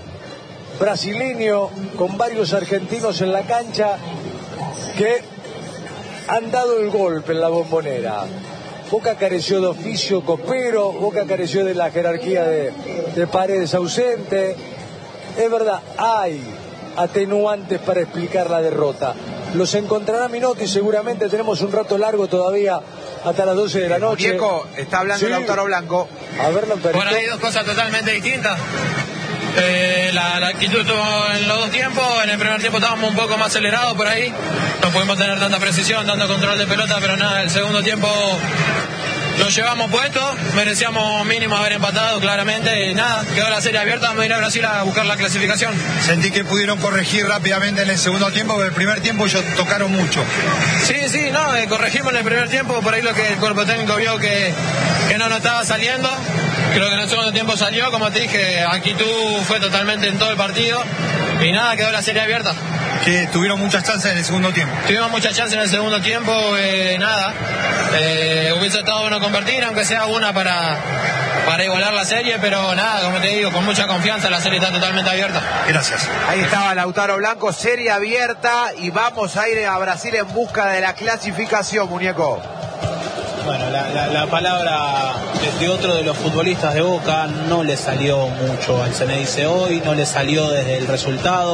brasileño con varios argentinos en la cancha que han dado el golpe en la Bombonera. Boca careció de oficio copero, Boca careció de la jerarquía de, de Paredes ausente. Es verdad, hay atenuantes para explicar la derrota. Los encontrará Minotti, seguramente tenemos un rato largo todavía hasta las doce de la noche. Diego, está hablando sí. Lautaro Blanco. A ver, Lamperito. Bueno, hay dos cosas totalmente distintas. Eh, la, la actitud estuvo en los dos tiempos. En el primer tiempo estábamos un poco más acelerados por ahí, no pudimos tener tanta precisión, tanto control de pelota, pero nada, el segundo tiempo lo llevamos puesto, merecíamos mínimo haber empatado claramente y nada, quedó la serie abierta, vamos a ir a Brasil a buscar la clasificación. Sentí que pudieron corregir rápidamente en el segundo tiempo, pero el primer tiempo ellos tocaron mucho. Sí, sí, no, eh, corregimos en el primer tiempo, por ahí lo que el cuerpo técnico vio que, que no nos estaba saliendo. Creo que en el segundo tiempo salió, como te dije, actitud fue totalmente en todo el partido y nada, quedó la serie abierta. Que tuvieron muchas chances en el segundo tiempo. Tuvimos muchas chances en el segundo tiempo, eh, nada. Eh, hubiese estado bueno convertir, aunque sea una para, para igualar la serie, pero nada, como te digo, con mucha confianza, la serie está totalmente abierta. Gracias. Ahí estaba Lautaro Blanco, serie abierta y vamos a ir a Brasil en busca de la clasificación, muñeco. Bueno, la, la, la palabra de, de otro de los futbolistas de Boca no le salió mucho al Ceneice hoy, no le salió desde el resultado.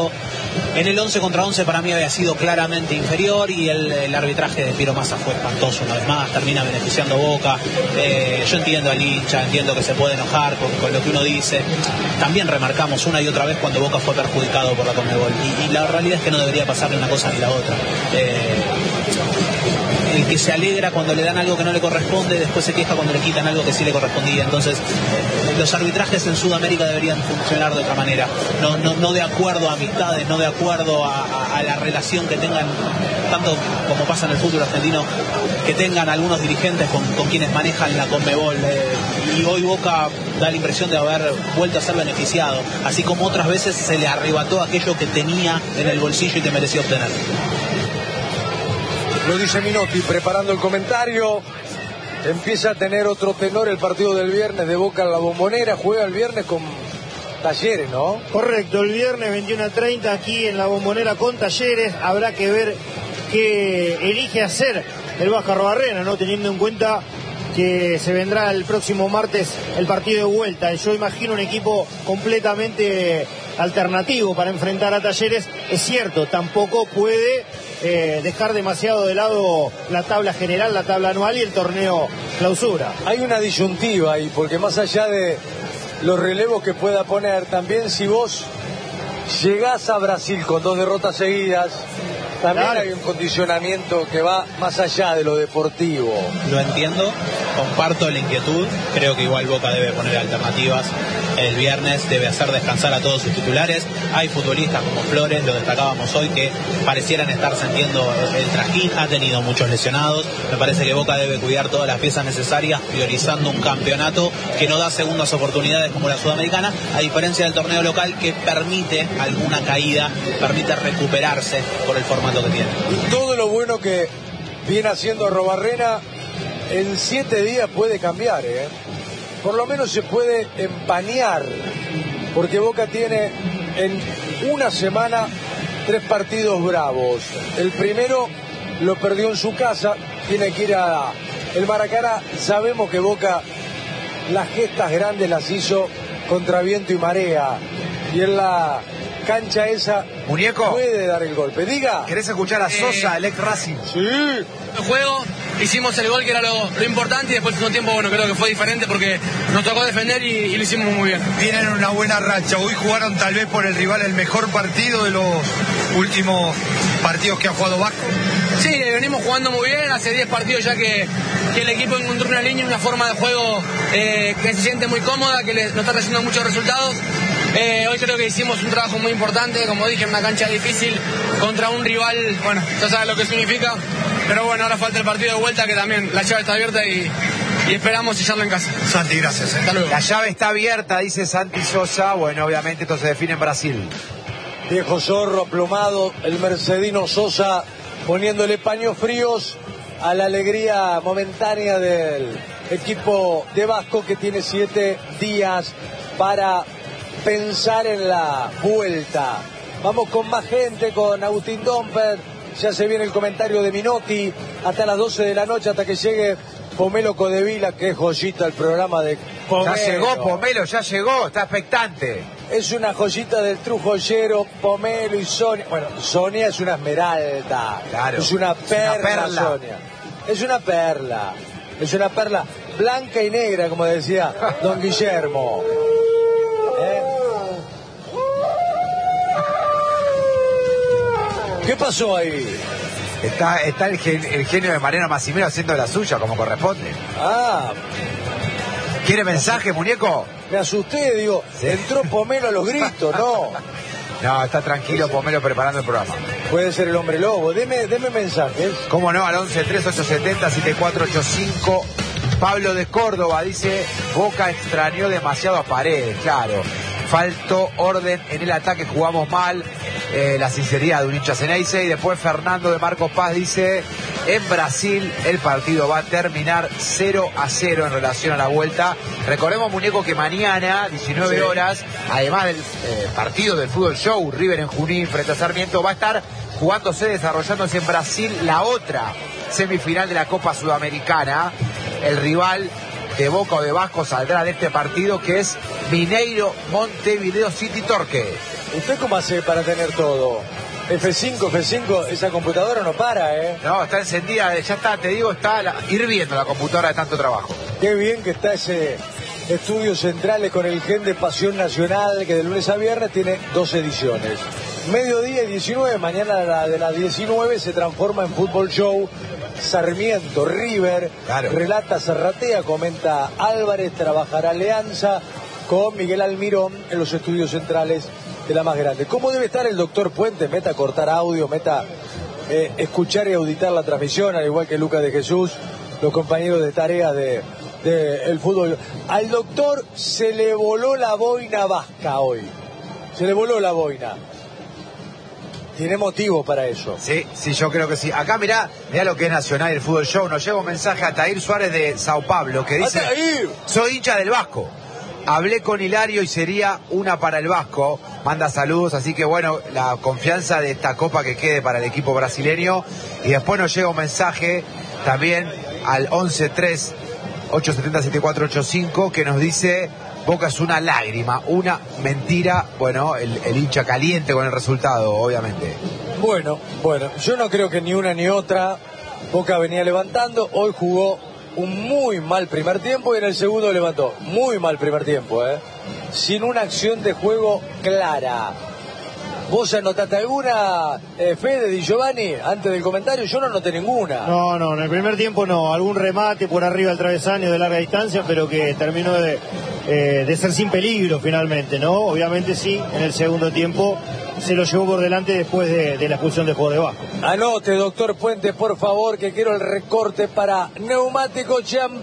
En el once contra once para mí había sido claramente inferior y el, el arbitraje de Piero Massa fue espantoso una vez más, termina beneficiando a Boca. Eh, yo entiendo al hincha, entiendo que se puede enojar con, con lo que uno dice. También remarcamos una y otra vez cuando Boca fue perjudicado por la Conmebol y, y la realidad es que no debería pasar ni una cosa ni la otra. Eh, el que se alegra cuando le dan algo que no le corresponde, después se queja cuando le quitan algo que sí le correspondía. Entonces, eh, los arbitrajes en Sudamérica deberían funcionar de otra manera, no, no, no de acuerdo a amistades, no de acuerdo a, a, a la relación que tengan, tanto como pasa en el fútbol argentino, que tengan algunos dirigentes con, con quienes manejan la Conmebol. Eh, y hoy Boca da la impresión de haber vuelto a ser beneficiado, así como otras veces se le arrebató aquello que tenía en el bolsillo y que merecía obtener. Lo dice Minotti preparando el comentario. Empieza a tener otro tenor el partido del viernes de Boca en la Bombonera. Juega el viernes con Talleres, ¿no? Correcto, el viernes veintiuno a treinta aquí en la Bombonera con Talleres. Habrá que ver qué elige hacer el Vasco Arrobarrena, ¿no? Teniendo en cuenta que se vendrá el próximo martes el partido de vuelta. Yo imagino un equipo completamente alternativo para enfrentar a Talleres. Es cierto, tampoco puede eh, dejar demasiado de lado la tabla general, la tabla anual y el torneo clausura. Hay una disyuntiva ahí, porque más allá de los relevos que pueda poner, también si vos llegás a Brasil con dos derrotas seguidas, también claro, hay un condicionamiento que va más allá de lo deportivo. Lo entiendo, comparto la inquietud, creo que igual Boca debe poner alternativas. El viernes debe hacer descansar a todos sus titulares. Hay futbolistas como Flores, lo destacábamos hoy, que parecieran estar sintiendo el trajín, ha tenido muchos lesionados. Me parece que Boca debe cuidar todas las piezas necesarias, priorizando un campeonato que no da segundas oportunidades como la Sudamericana, a diferencia del torneo local que permite alguna caída, permite recuperarse por el formato que tiene. Y todo lo bueno que viene haciendo Arrobarrena en siete días puede cambiar, ¿eh? Por lo menos se puede empañar, porque Boca tiene en una semana tres partidos bravos. El primero lo perdió en su casa, tiene que ir a el Maracaná. Sabemos que Boca las gestas grandes las hizo contra viento y marea, y en la cancha esa Muñeco puede dar el golpe. Diga. ¿Querés escuchar a Sosa, eh, el ex Racing? Sí. El juego, hicimos el gol que era lo, lo importante, y después de un tiempo, bueno, creo que fue diferente porque nos tocó defender y, y lo hicimos muy bien. Tienen una buena racha. Hoy jugaron tal vez por el rival el mejor partido de los últimos partidos que ha jugado Vasco. Sí, venimos jugando muy bien. Hace diez partidos ya que, que el equipo encontró una línea y una forma de juego eh, que se siente muy cómoda, que le, nos está trayendo muchos resultados. Eh, hoy creo que hicimos un trabajo muy importante, como dije, en una cancha difícil contra un rival, bueno, ya sabes lo que significa, pero bueno, ahora falta el partido de vuelta, que también la llave está abierta y, y esperamos sellarlo en casa. Santi, gracias. ¿eh? Hasta luego. La llave está abierta, dice Santi Sosa. Bueno, obviamente esto se define en Brasil. Viejo zorro aplomado, el mercedino Sosa poniéndole paños fríos a la alegría momentánea del equipo de Vasco, que tiene siete días para pensar en la vuelta. Vamos con más gente, con Agustín Domper. Ya se viene el comentario de Minotti hasta las doce de la noche, hasta que llegue Pomelo Codevila, que es joyita el programa de Pomelo. Ya llegó Pomelo, ya llegó, está expectante. Es una joyita del trujoyero, Pomelo y Sonia. Bueno, Sonia es una esmeralda. Claro. Es una perla, es una perla. Sonia. Es una perla. Es una perla blanca y negra, como decía don Guillermo. ¿Eh? ¿Qué pasó ahí? Está, está el, gen, el genio de Mariano Massimero haciendo la suya como corresponde. Ah. ¿Quiere mensaje, muñeco? Me asusté, digo, ¿sí? Entró Pomelo a los gritos, no. No, está tranquilo Pomelo preparando el programa. Puede ser el hombre lobo. Deme, deme mensajes. ¿Cómo no? Al once tres ocho siete cero siete cuatro ocho cinco. Pablo de Córdoba dice: Boca extrañó demasiado a Paredes, claro. Faltó orden en el ataque, jugamos mal. Eh, la sinceridad de un hincha Ceneice. Y después Fernando de Marcos Paz dice: en Brasil el partido va a terminar cero a cero en relación a la vuelta. Recordemos, muñeco, que mañana, diecinueve sí. horas, además del eh, partido del Fútbol Show, River en Junín frente a Sarmiento, va a estar jugándose, desarrollándose en Brasil la otra semifinal de la Copa Sudamericana. El rival de Boca o de Vasco saldrá de este partido, que es Mineiro Montevideo City Torque. ¿Usted cómo hace para tener todo? F cinco, F cinco, esa computadora no para, ¿eh? No, está encendida, ya está, te digo, está la, hirviendo la computadora de tanto trabajo. Qué bien que está ese Estudios Centrales con el gen de Pasión Nacional, que de lunes a viernes tiene dos ediciones. Mediodía y diecinueve, mañana la de las diecinueve se transforma en Fútbol Show. Sarmiento, River, claro. Relata Zarratea, comenta Álvarez, trabajará Alianza con Miguel Almirón en los Estudios Centrales de la más grande. ¿Cómo debe estar el doctor Puente? Meta cortar audio, meta eh, escuchar y auditar la transmisión, al igual que Lucas de Jesús, los compañeros de tareas de, de el fútbol. Al doctor se le voló la boina vasca hoy. Se le voló la boina. Tiene motivo para eso. Sí, sí, yo creo que sí. Acá mirá, mirá lo que es Nacional, el Fútbol Show. Nos llega un mensaje a Tair Suárez de Sao Paulo que dice: ¡Atair! Soy hincha del Vasco. Hablé con Hilario y sería una para el Vasco. Manda saludos, así que bueno, la confianza de esta copa que quede para el equipo brasileño. Y después nos llega un mensaje también al once tres ocho siete cero siete cuatro ocho cinco que nos dice: Boca es una lágrima, una mentira. Bueno, el, el hincha caliente con el resultado, obviamente. Bueno, bueno, yo no creo que ni una ni otra. Boca venía levantando, hoy jugó un muy mal primer tiempo y en el segundo levantó. Muy mal primer tiempo, ¿eh? Sin una acción de juego clara. ¿Vos anotaste alguna, eh, Fede Di Giovanni, antes del comentario? Yo no anoté ninguna. No, no, en el primer tiempo no. Algún remate por arriba del travesaño de larga distancia, pero que terminó de, eh, de ser sin peligro finalmente, ¿no? Obviamente sí, en el segundo tiempo se lo llevó por delante después de, de la expulsión de juego de Vasco. Anote, doctor Puente, por favor, que quiero el recorte para Neumático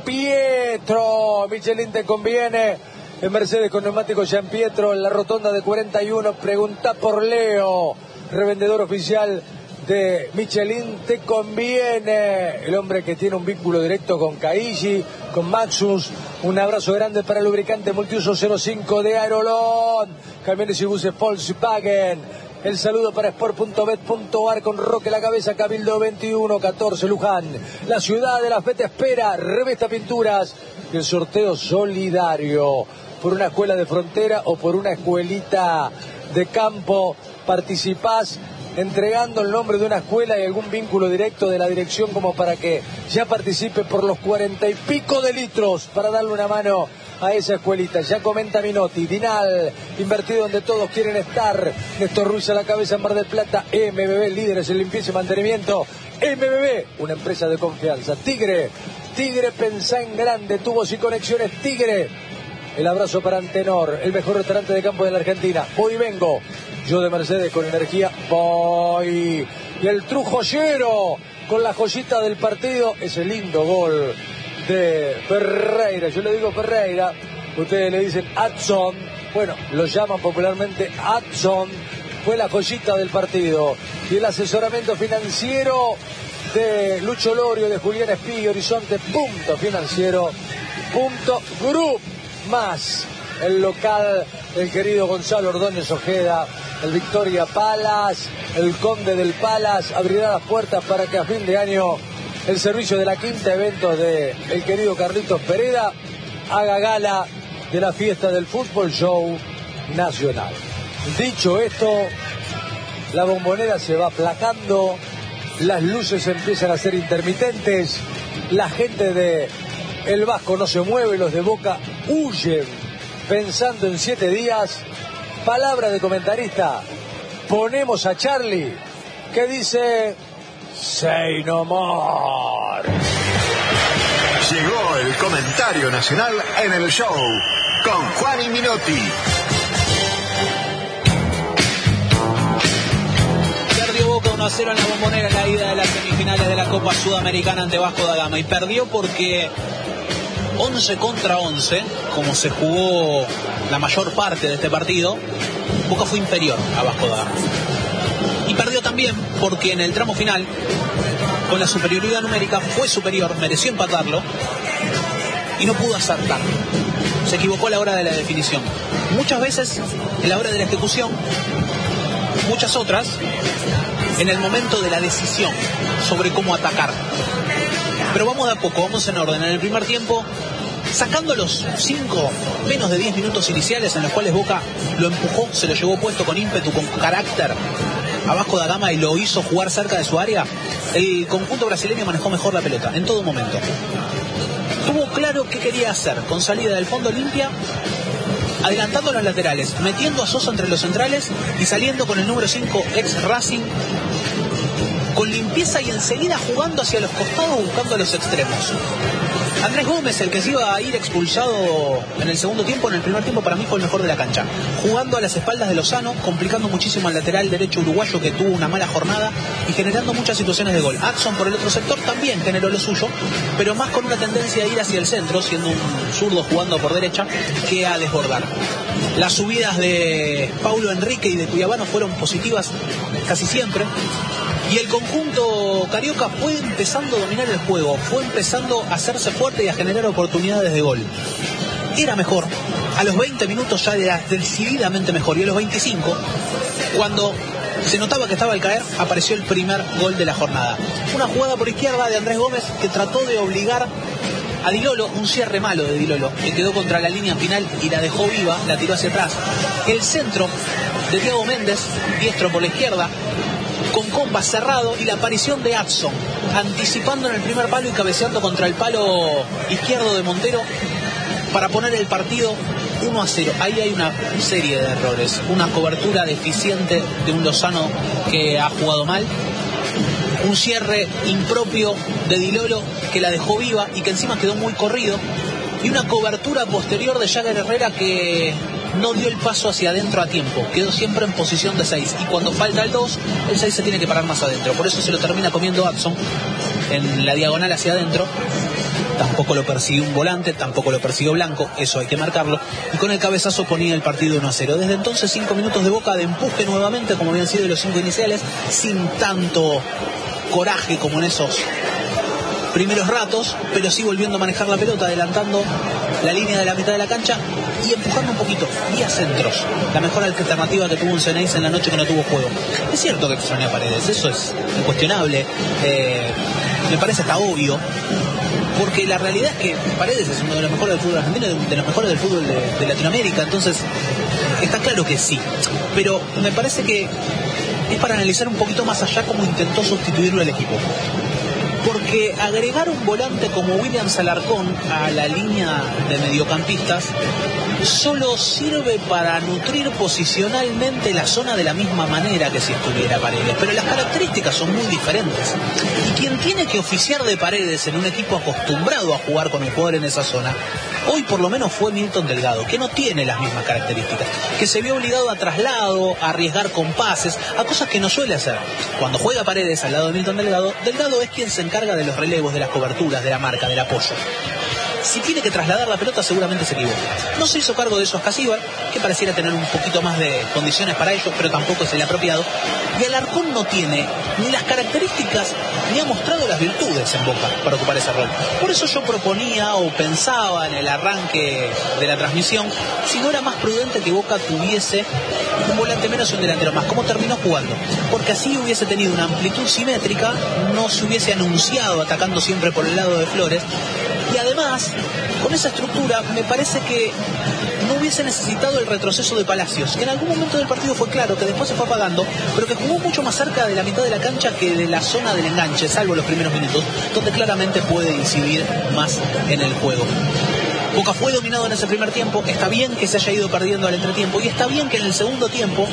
Giampietro. Michelin te conviene. En Mercedes con Neumático Giampietro, en la rotonda de cuarenta y uno, pregunta por Leo, revendedor oficial de Michelin te conviene. El hombre que tiene un vínculo directo con Caigi, con Maxus. Un abrazo grande para el lubricante multiuso cero cinco de Aerolón. Camiones y buses Volkswagen. El saludo para sport punto bet punto ar con Roque La Cabeza, Cabildo veintiuno catorce Luján. La ciudad de la fe te espera. Revista Pinturas y el sorteo solidario. Por una escuela de frontera o por una escuelita de campo, participás entregando el nombre de una escuela y algún vínculo directo de la dirección como para que ya participe por los cuarenta y pico de litros para darle una mano a esa escuelita. Ya comenta Minotti, Dinal, invertido donde todos quieren estar. Néstor Ruiz a la cabeza en Mar del Plata. M B B, líderes en limpieza y mantenimiento. M B B, una empresa de confianza. Tigre, Tigre, pensá en grande, tubos y conexiones Tigre. El abrazo para Antenor, el mejor restaurante de campo de la Argentina. Voy y vengo. Yo de Mercedes con energía voy. Y el Trujoyero con la joyita del partido. Ese lindo gol de Ferreira. Yo le digo Ferreira, ustedes le dicen Adson. Bueno, lo llaman popularmente Adson. Fue la joyita del partido. Y el asesoramiento financiero de Lucho Lorio, de Julián Espí, Horizonte Punto Financiero Punto Group. Más el local del querido Gonzalo Ordóñez Ojeda, el Victoria Palace, el Conde del Palace, abrirá las puertas para que a fin de año el servicio de la quinta eventos de el querido Carlitos Pereda haga gala de la fiesta del Fútbol Show Nacional. Dicho esto, la bombonera se va aplacando, las luces empiezan a ser intermitentes, la gente de El Vasco no se mueve, los de Boca huyen pensando en siete días. Palabra de comentarista, ponemos a Charlie, que dice: say no more. Llegó el comentario nacional en el show con Juan y Minotti. Perdió Boca uno a cero en la bombonera en la ida de las semifinales de la Copa Sudamericana ante Vasco da Gama, y perdió porque once contra once, como se jugó la mayor parte de este partido, Boca fue inferior a Vasco da Gama. Y perdió también porque en el tramo final, con la superioridad numérica, fue superior, mereció empatarlo y no pudo acertar. Se equivocó a la hora de la definición. Muchas veces en la hora de la ejecución, muchas otras en el momento de la decisión sobre cómo atacar. Pero vamos de a poco, vamos en orden. En el primer tiempo, sacando los cinco, menos de diez minutos iniciales en los cuales Boca lo empujó, se lo llevó puesto con ímpetu, con carácter a Vasco da Gama y lo hizo jugar cerca de su área, el conjunto brasileño manejó mejor la pelota en todo momento. Tuvo claro qué quería hacer, con salida del fondo limpia, adelantando los laterales, metiendo a Sosa entre los centrales y saliendo con el número cinco ex Racing, con limpieza y enseguida jugando hacia los costados buscando a los extremos. Andrés Gómez, el que se iba a ir expulsado en el segundo tiempo, en el primer tiempo para mí fue el mejor de la cancha, jugando a las espaldas de Lozano, complicando muchísimo al lateral derecho uruguayo que tuvo una mala jornada y generando muchas situaciones de gol. Adson por el otro sector también generó lo suyo, pero más con una tendencia a ir hacia el centro, siendo un zurdo jugando por derecha, que a desbordar. Las subidas de Paulo Enrique y de Cuyabano fueron positivas casi siempre. Y el conjunto carioca fue empezando a dominar el juego, fue empezando a hacerse fuerte y a generar oportunidades de gol. Era mejor, a los veinte minutos ya era decididamente mejor, y a los veinticinco, cuando se notaba que estaba al caer, apareció el primer gol de la jornada. Una jugada por izquierda de Andrés Gómez que trató de obligar a Di Lolo, un cierre malo de Di Lolo, que quedó contra la línea final y la dejó viva, la tiró hacia atrás. El centro de Thiago Méndez, diestro por la izquierda, con comba cerrado, y la aparición de Adson anticipando en el primer palo y cabeceando contra el palo izquierdo de Montero para poner el partido uno a cero. Ahí hay una serie de errores, una cobertura deficiente de un Lozano que ha jugado mal, un cierre impropio de Di Lolo que la dejó viva y que encima quedó muy corrido, y una cobertura posterior de Jagger Herrera que no dio el paso hacia adentro a tiempo, quedó siempre en posición de seis, y cuando falta el dos, el seis se tiene que parar más adentro, por eso se lo termina comiendo Adson en la diagonal hacia adentro. Tampoco lo persiguió un volante, tampoco lo persiguió Blanco, eso hay que marcarlo, y con el cabezazo ponía el partido uno a cero. Desde entonces cinco minutos de Boca de empuje nuevamente, como habían sido los cinco iniciales, sin tanto coraje como en esos primeros ratos, pero sí volviendo a manejar la pelota, adelantando la línea de la mitad de la cancha y empujando un poquito, vía centros. La mejor alternativa que tuvo un Ceneice en la noche que no tuvo juego. Es cierto que extraña a Paredes, eso es incuestionable, eh, me parece hasta obvio, porque la realidad es que Paredes es uno de los mejores del fútbol argentino, de los mejores del fútbol de, de Latinoamérica, entonces está claro que sí, pero me parece que es para analizar un poquito más allá cómo intentó sustituirlo el equipo. Porque agregar un volante como Williams Alarcón a la línea de mediocampistas solo sirve para nutrir posicionalmente la zona de la misma manera que si estuviera Paredes, pero las características son muy diferentes, y quien tiene que oficiar de Paredes en un equipo acostumbrado a jugar con el jugador en esa zona, hoy por lo menos fue Milton Delgado, que no tiene las mismas características, que se vio obligado a traslado, a arriesgar con pases, a cosas que no suele hacer. Cuando juega Paredes al lado de Milton Delgado, Delgado es quien se encarga de los relevos, de las coberturas, de la marca, del apoyo. Si tiene que trasladar la pelota, seguramente se equivoca. No se hizo cargo de eso Ascasíbar, que pareciera tener un poquito más de condiciones para ello, pero tampoco es el apropiado. Y Alarcón no tiene ni las características, ni ha mostrado las virtudes en Boca para ocupar ese rol. Por eso yo proponía o pensaba en el arranque de la transmisión, si no era más prudente que Boca tuviese un volante menos y un delantero más, como terminó jugando. Porque así hubiese tenido una amplitud simétrica, no se hubiese anunciado atacando siempre por el lado de Flores. Y además, con esa estructura, me parece que no hubiese necesitado el retroceso de Palacios, que en algún momento del partido fue claro, que después se fue apagando, pero que jugó mucho más cerca de la mitad de la cancha que de la zona del enganche, salvo los primeros minutos, donde claramente puede incidir más en el juego. Boca fue dominado en ese primer tiempo, está bien que se haya ido perdiendo al entretiempo, y está bien que en el segundo tiempo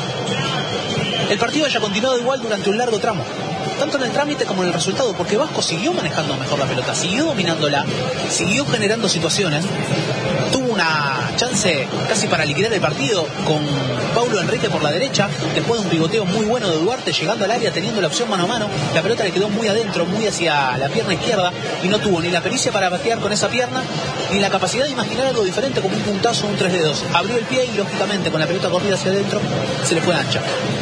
el partido haya continuado igual durante un largo tramo, tanto en el trámite como en el resultado, porque Vasco siguió manejando mejor la pelota, siguió dominándola, siguió generando situaciones, tuvo una chance casi para liquidar el partido con Paulo Enrique por la derecha, después de un pivoteo muy bueno de Duarte, llegando al área, teniendo la opción mano a mano, la pelota le quedó muy adentro, muy hacia la pierna izquierda, y no tuvo ni la pericia para batear con esa pierna, ni la capacidad de imaginar algo diferente como un puntazo o un tres dedos. Abrió el pie y lógicamente con la pelota corrida hacia adentro se le fue ancha.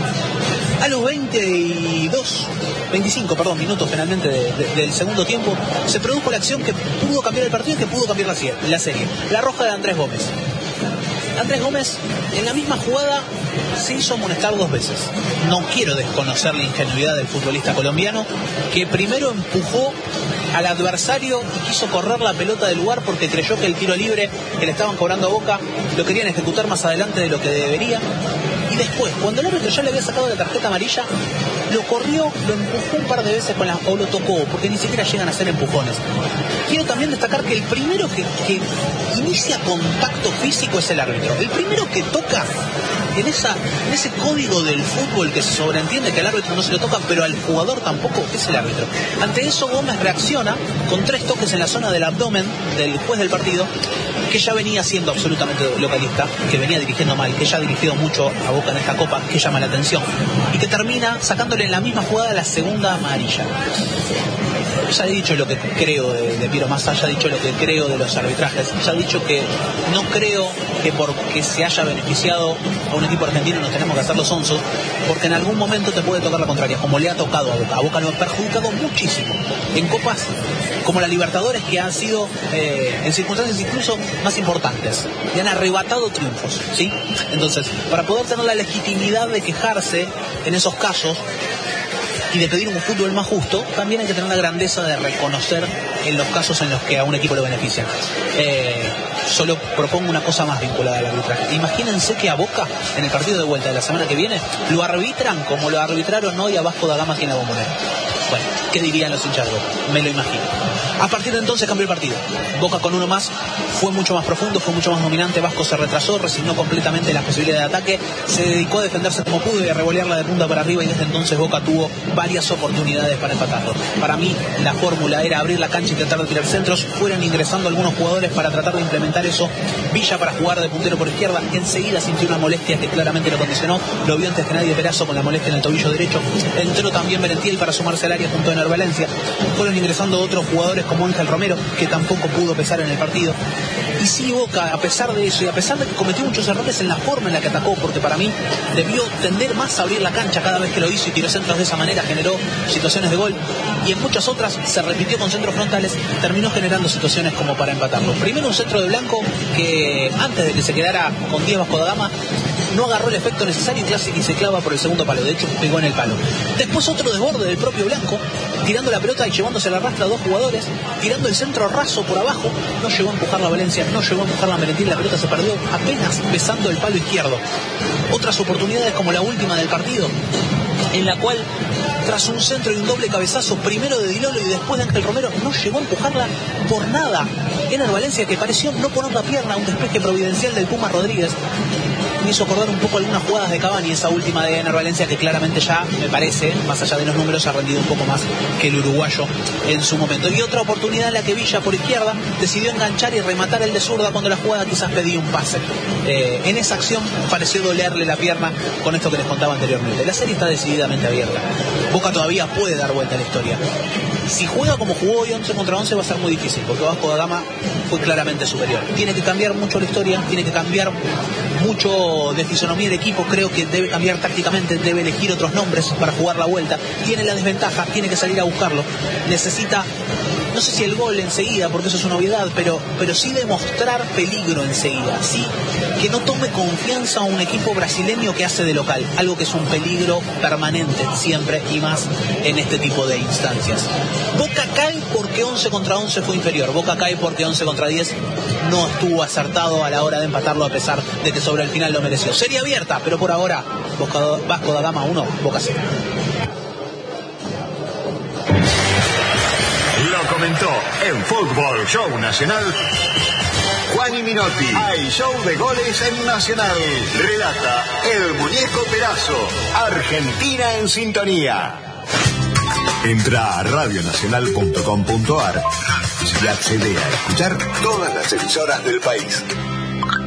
A los veintidós, veinticinco perdón, minutos finalmente de, de, del segundo tiempo, se produjo la acción que pudo cambiar el partido y que pudo cambiar la, la serie. La roja de Andrés Gómez. Andrés Gómez, en la misma jugada, se hizo amonestar dos veces. No quiero desconocer la ingenuidad del futbolista colombiano, que primero empujó al adversario y quiso correr la pelota del lugar porque creyó que el tiro libre que le estaban cobrando a Boca lo querían ejecutar más adelante de lo que debería. Y después, cuando el árbitro ya le había sacado la tarjeta amarilla, lo corrió, lo empujó un par de veces con la, o lo tocó, porque ni siquiera llegan a ser empujones. Quiero también destacar que el primero que, que inicia contacto físico es el árbitro. El primero que toca en, esa, en ese código del fútbol que se sobreentiende que al árbitro no se lo toca, pero al jugador tampoco, es el árbitro. Ante eso Gómez reacciona con tres toques en la zona del abdomen del juez del partido, que ya venía siendo absolutamente localista, que venía dirigiendo mal, que ya ha dirigido mucho a Boca en esta Copa, que llama la atención, y que termina sacándole en la misma jugada la segunda amarilla. Ya he dicho lo que creo de, de Piero Massa, ya he dicho lo que creo de los arbitrajes, ya he dicho que no creo que porque se haya beneficiado a un equipo argentino nos tenemos que hacer los onzos, porque en algún momento te puede tocar la contraria, como le ha tocado a Boca. A Boca lo ha perjudicado muchísimo en copas como la Libertadores, que han sido eh, en circunstancias incluso más importantes, y han arrebatado triunfos, ¿sí? Entonces, para poder tener la legitimidad de quejarse en esos casos y de pedir un fútbol más justo, también hay que tener la grandeza de reconocer en los casos en los que a un equipo lo benefician. Eh, solo propongo una cosa más vinculada al arbitraje. Imagínense que a Boca, en el partido de vuelta de la semana que viene, lo arbitran como lo arbitraron hoy a Vasco da Gama aquí en la Bombonera. Bueno, ¿qué dirían los hinchas de Boca? Me lo imagino. A partir de entonces cambió el partido. Boca con uno más fue mucho más profundo, fue mucho más dominante. Vasco se retrasó, resignó completamente las posibilidades de ataque, se dedicó a defenderse como pudo y a revolearla de punta para arriba, y desde entonces Boca tuvo varias oportunidades para empatarlo. Para mí la fórmula era abrir la cancha y tratar de tirar centros, fueron ingresando algunos jugadores para tratar de implementar eso. Villa para jugar de puntero por izquierda, enseguida sintió una molestia que claramente lo condicionó, lo vio antes que nadie Perazo con la molestia en el tobillo derecho, entró también Merentiel para sumarse al área junto a Ener Valencia, fueron ingresando otros jugadores como Ángel Romero, que tampoco pudo pesar en el partido. Y sí, Boca, a pesar de eso y a pesar de que cometió muchos errores en la forma en la que atacó, porque para mí debió tender más a abrir la cancha cada vez que lo hizo y tiró centros de esa manera, generó situaciones de gol, y en muchas otras se repitió con centros frontales, terminó generando situaciones como para empatarlo. Primero un centro de Blanco que antes de que se quedara con diez Vasco da Gama no agarró el efecto necesario y se clava por el segundo palo, de hecho pegó en el palo. Después otro desborde del propio Blanco, tirando la pelota y llevándose la rastra a dos jugadores, tirando el centro raso por abajo, no llegó a empujar la Valencia, no llegó a empujar la Merentiel, la pelota se perdió apenas besando el palo izquierdo. Otras oportunidades como la última del partido, en la cual tras un centro y un doble cabezazo, primero de Dilolo y después de Ángel Romero, no llegó a empujarla por nada. Ener Valencia, que pareció no poner la pierna, un despeje providencial del Puma Rodríguez. Me hizo acordar un poco algunas jugadas de Cavani, esa última de Ener Valencia, que claramente ya, me parece, más allá de los números, ha rendido un poco más que el uruguayo en su momento. Y otra oportunidad en la que Villa por izquierda decidió enganchar y rematar el de zurda cuando la jugada quizás pedía un pase. Eh, en esa acción pareció dolerle la pierna con esto que les contaba anteriormente. La serie está decididamente abierta. Boca todavía puede dar vuelta a la historia. Si juega como jugó hoy once contra once va a ser muy difícil, porque Vasco da Gama fue claramente superior. Tiene que cambiar mucho la historia, tiene que cambiar mucho de fisonomía del equipo, creo que debe cambiar tácticamente, debe elegir otros nombres para jugar la vuelta. Tiene la desventaja, tiene que salir a buscarlo. Necesita, no sé si el gol enseguida, porque eso es una obviedad, pero, pero sí demostrar peligro enseguida, sí, que no tome confianza a un equipo brasileño que hace de local, algo que es un peligro permanente siempre y más en este tipo de instancias. Boca cae porque once contra once fue inferior, Boca cae porque once contra diez no estuvo acertado a la hora de empatarlo, a pesar de que sobre el final lo mereció. Serie abierta, pero por ahora Boca, Vasco da Gama uno, Boca cero. Lo comentó en Fútbol Show Nacional Juani Minotti. Hay show de goles en Nacional. Relata el Muñeco Perazo. Argentina en sintonía. Entra a radio nacional punto com punto a r y accede a escuchar todas las emisoras del país.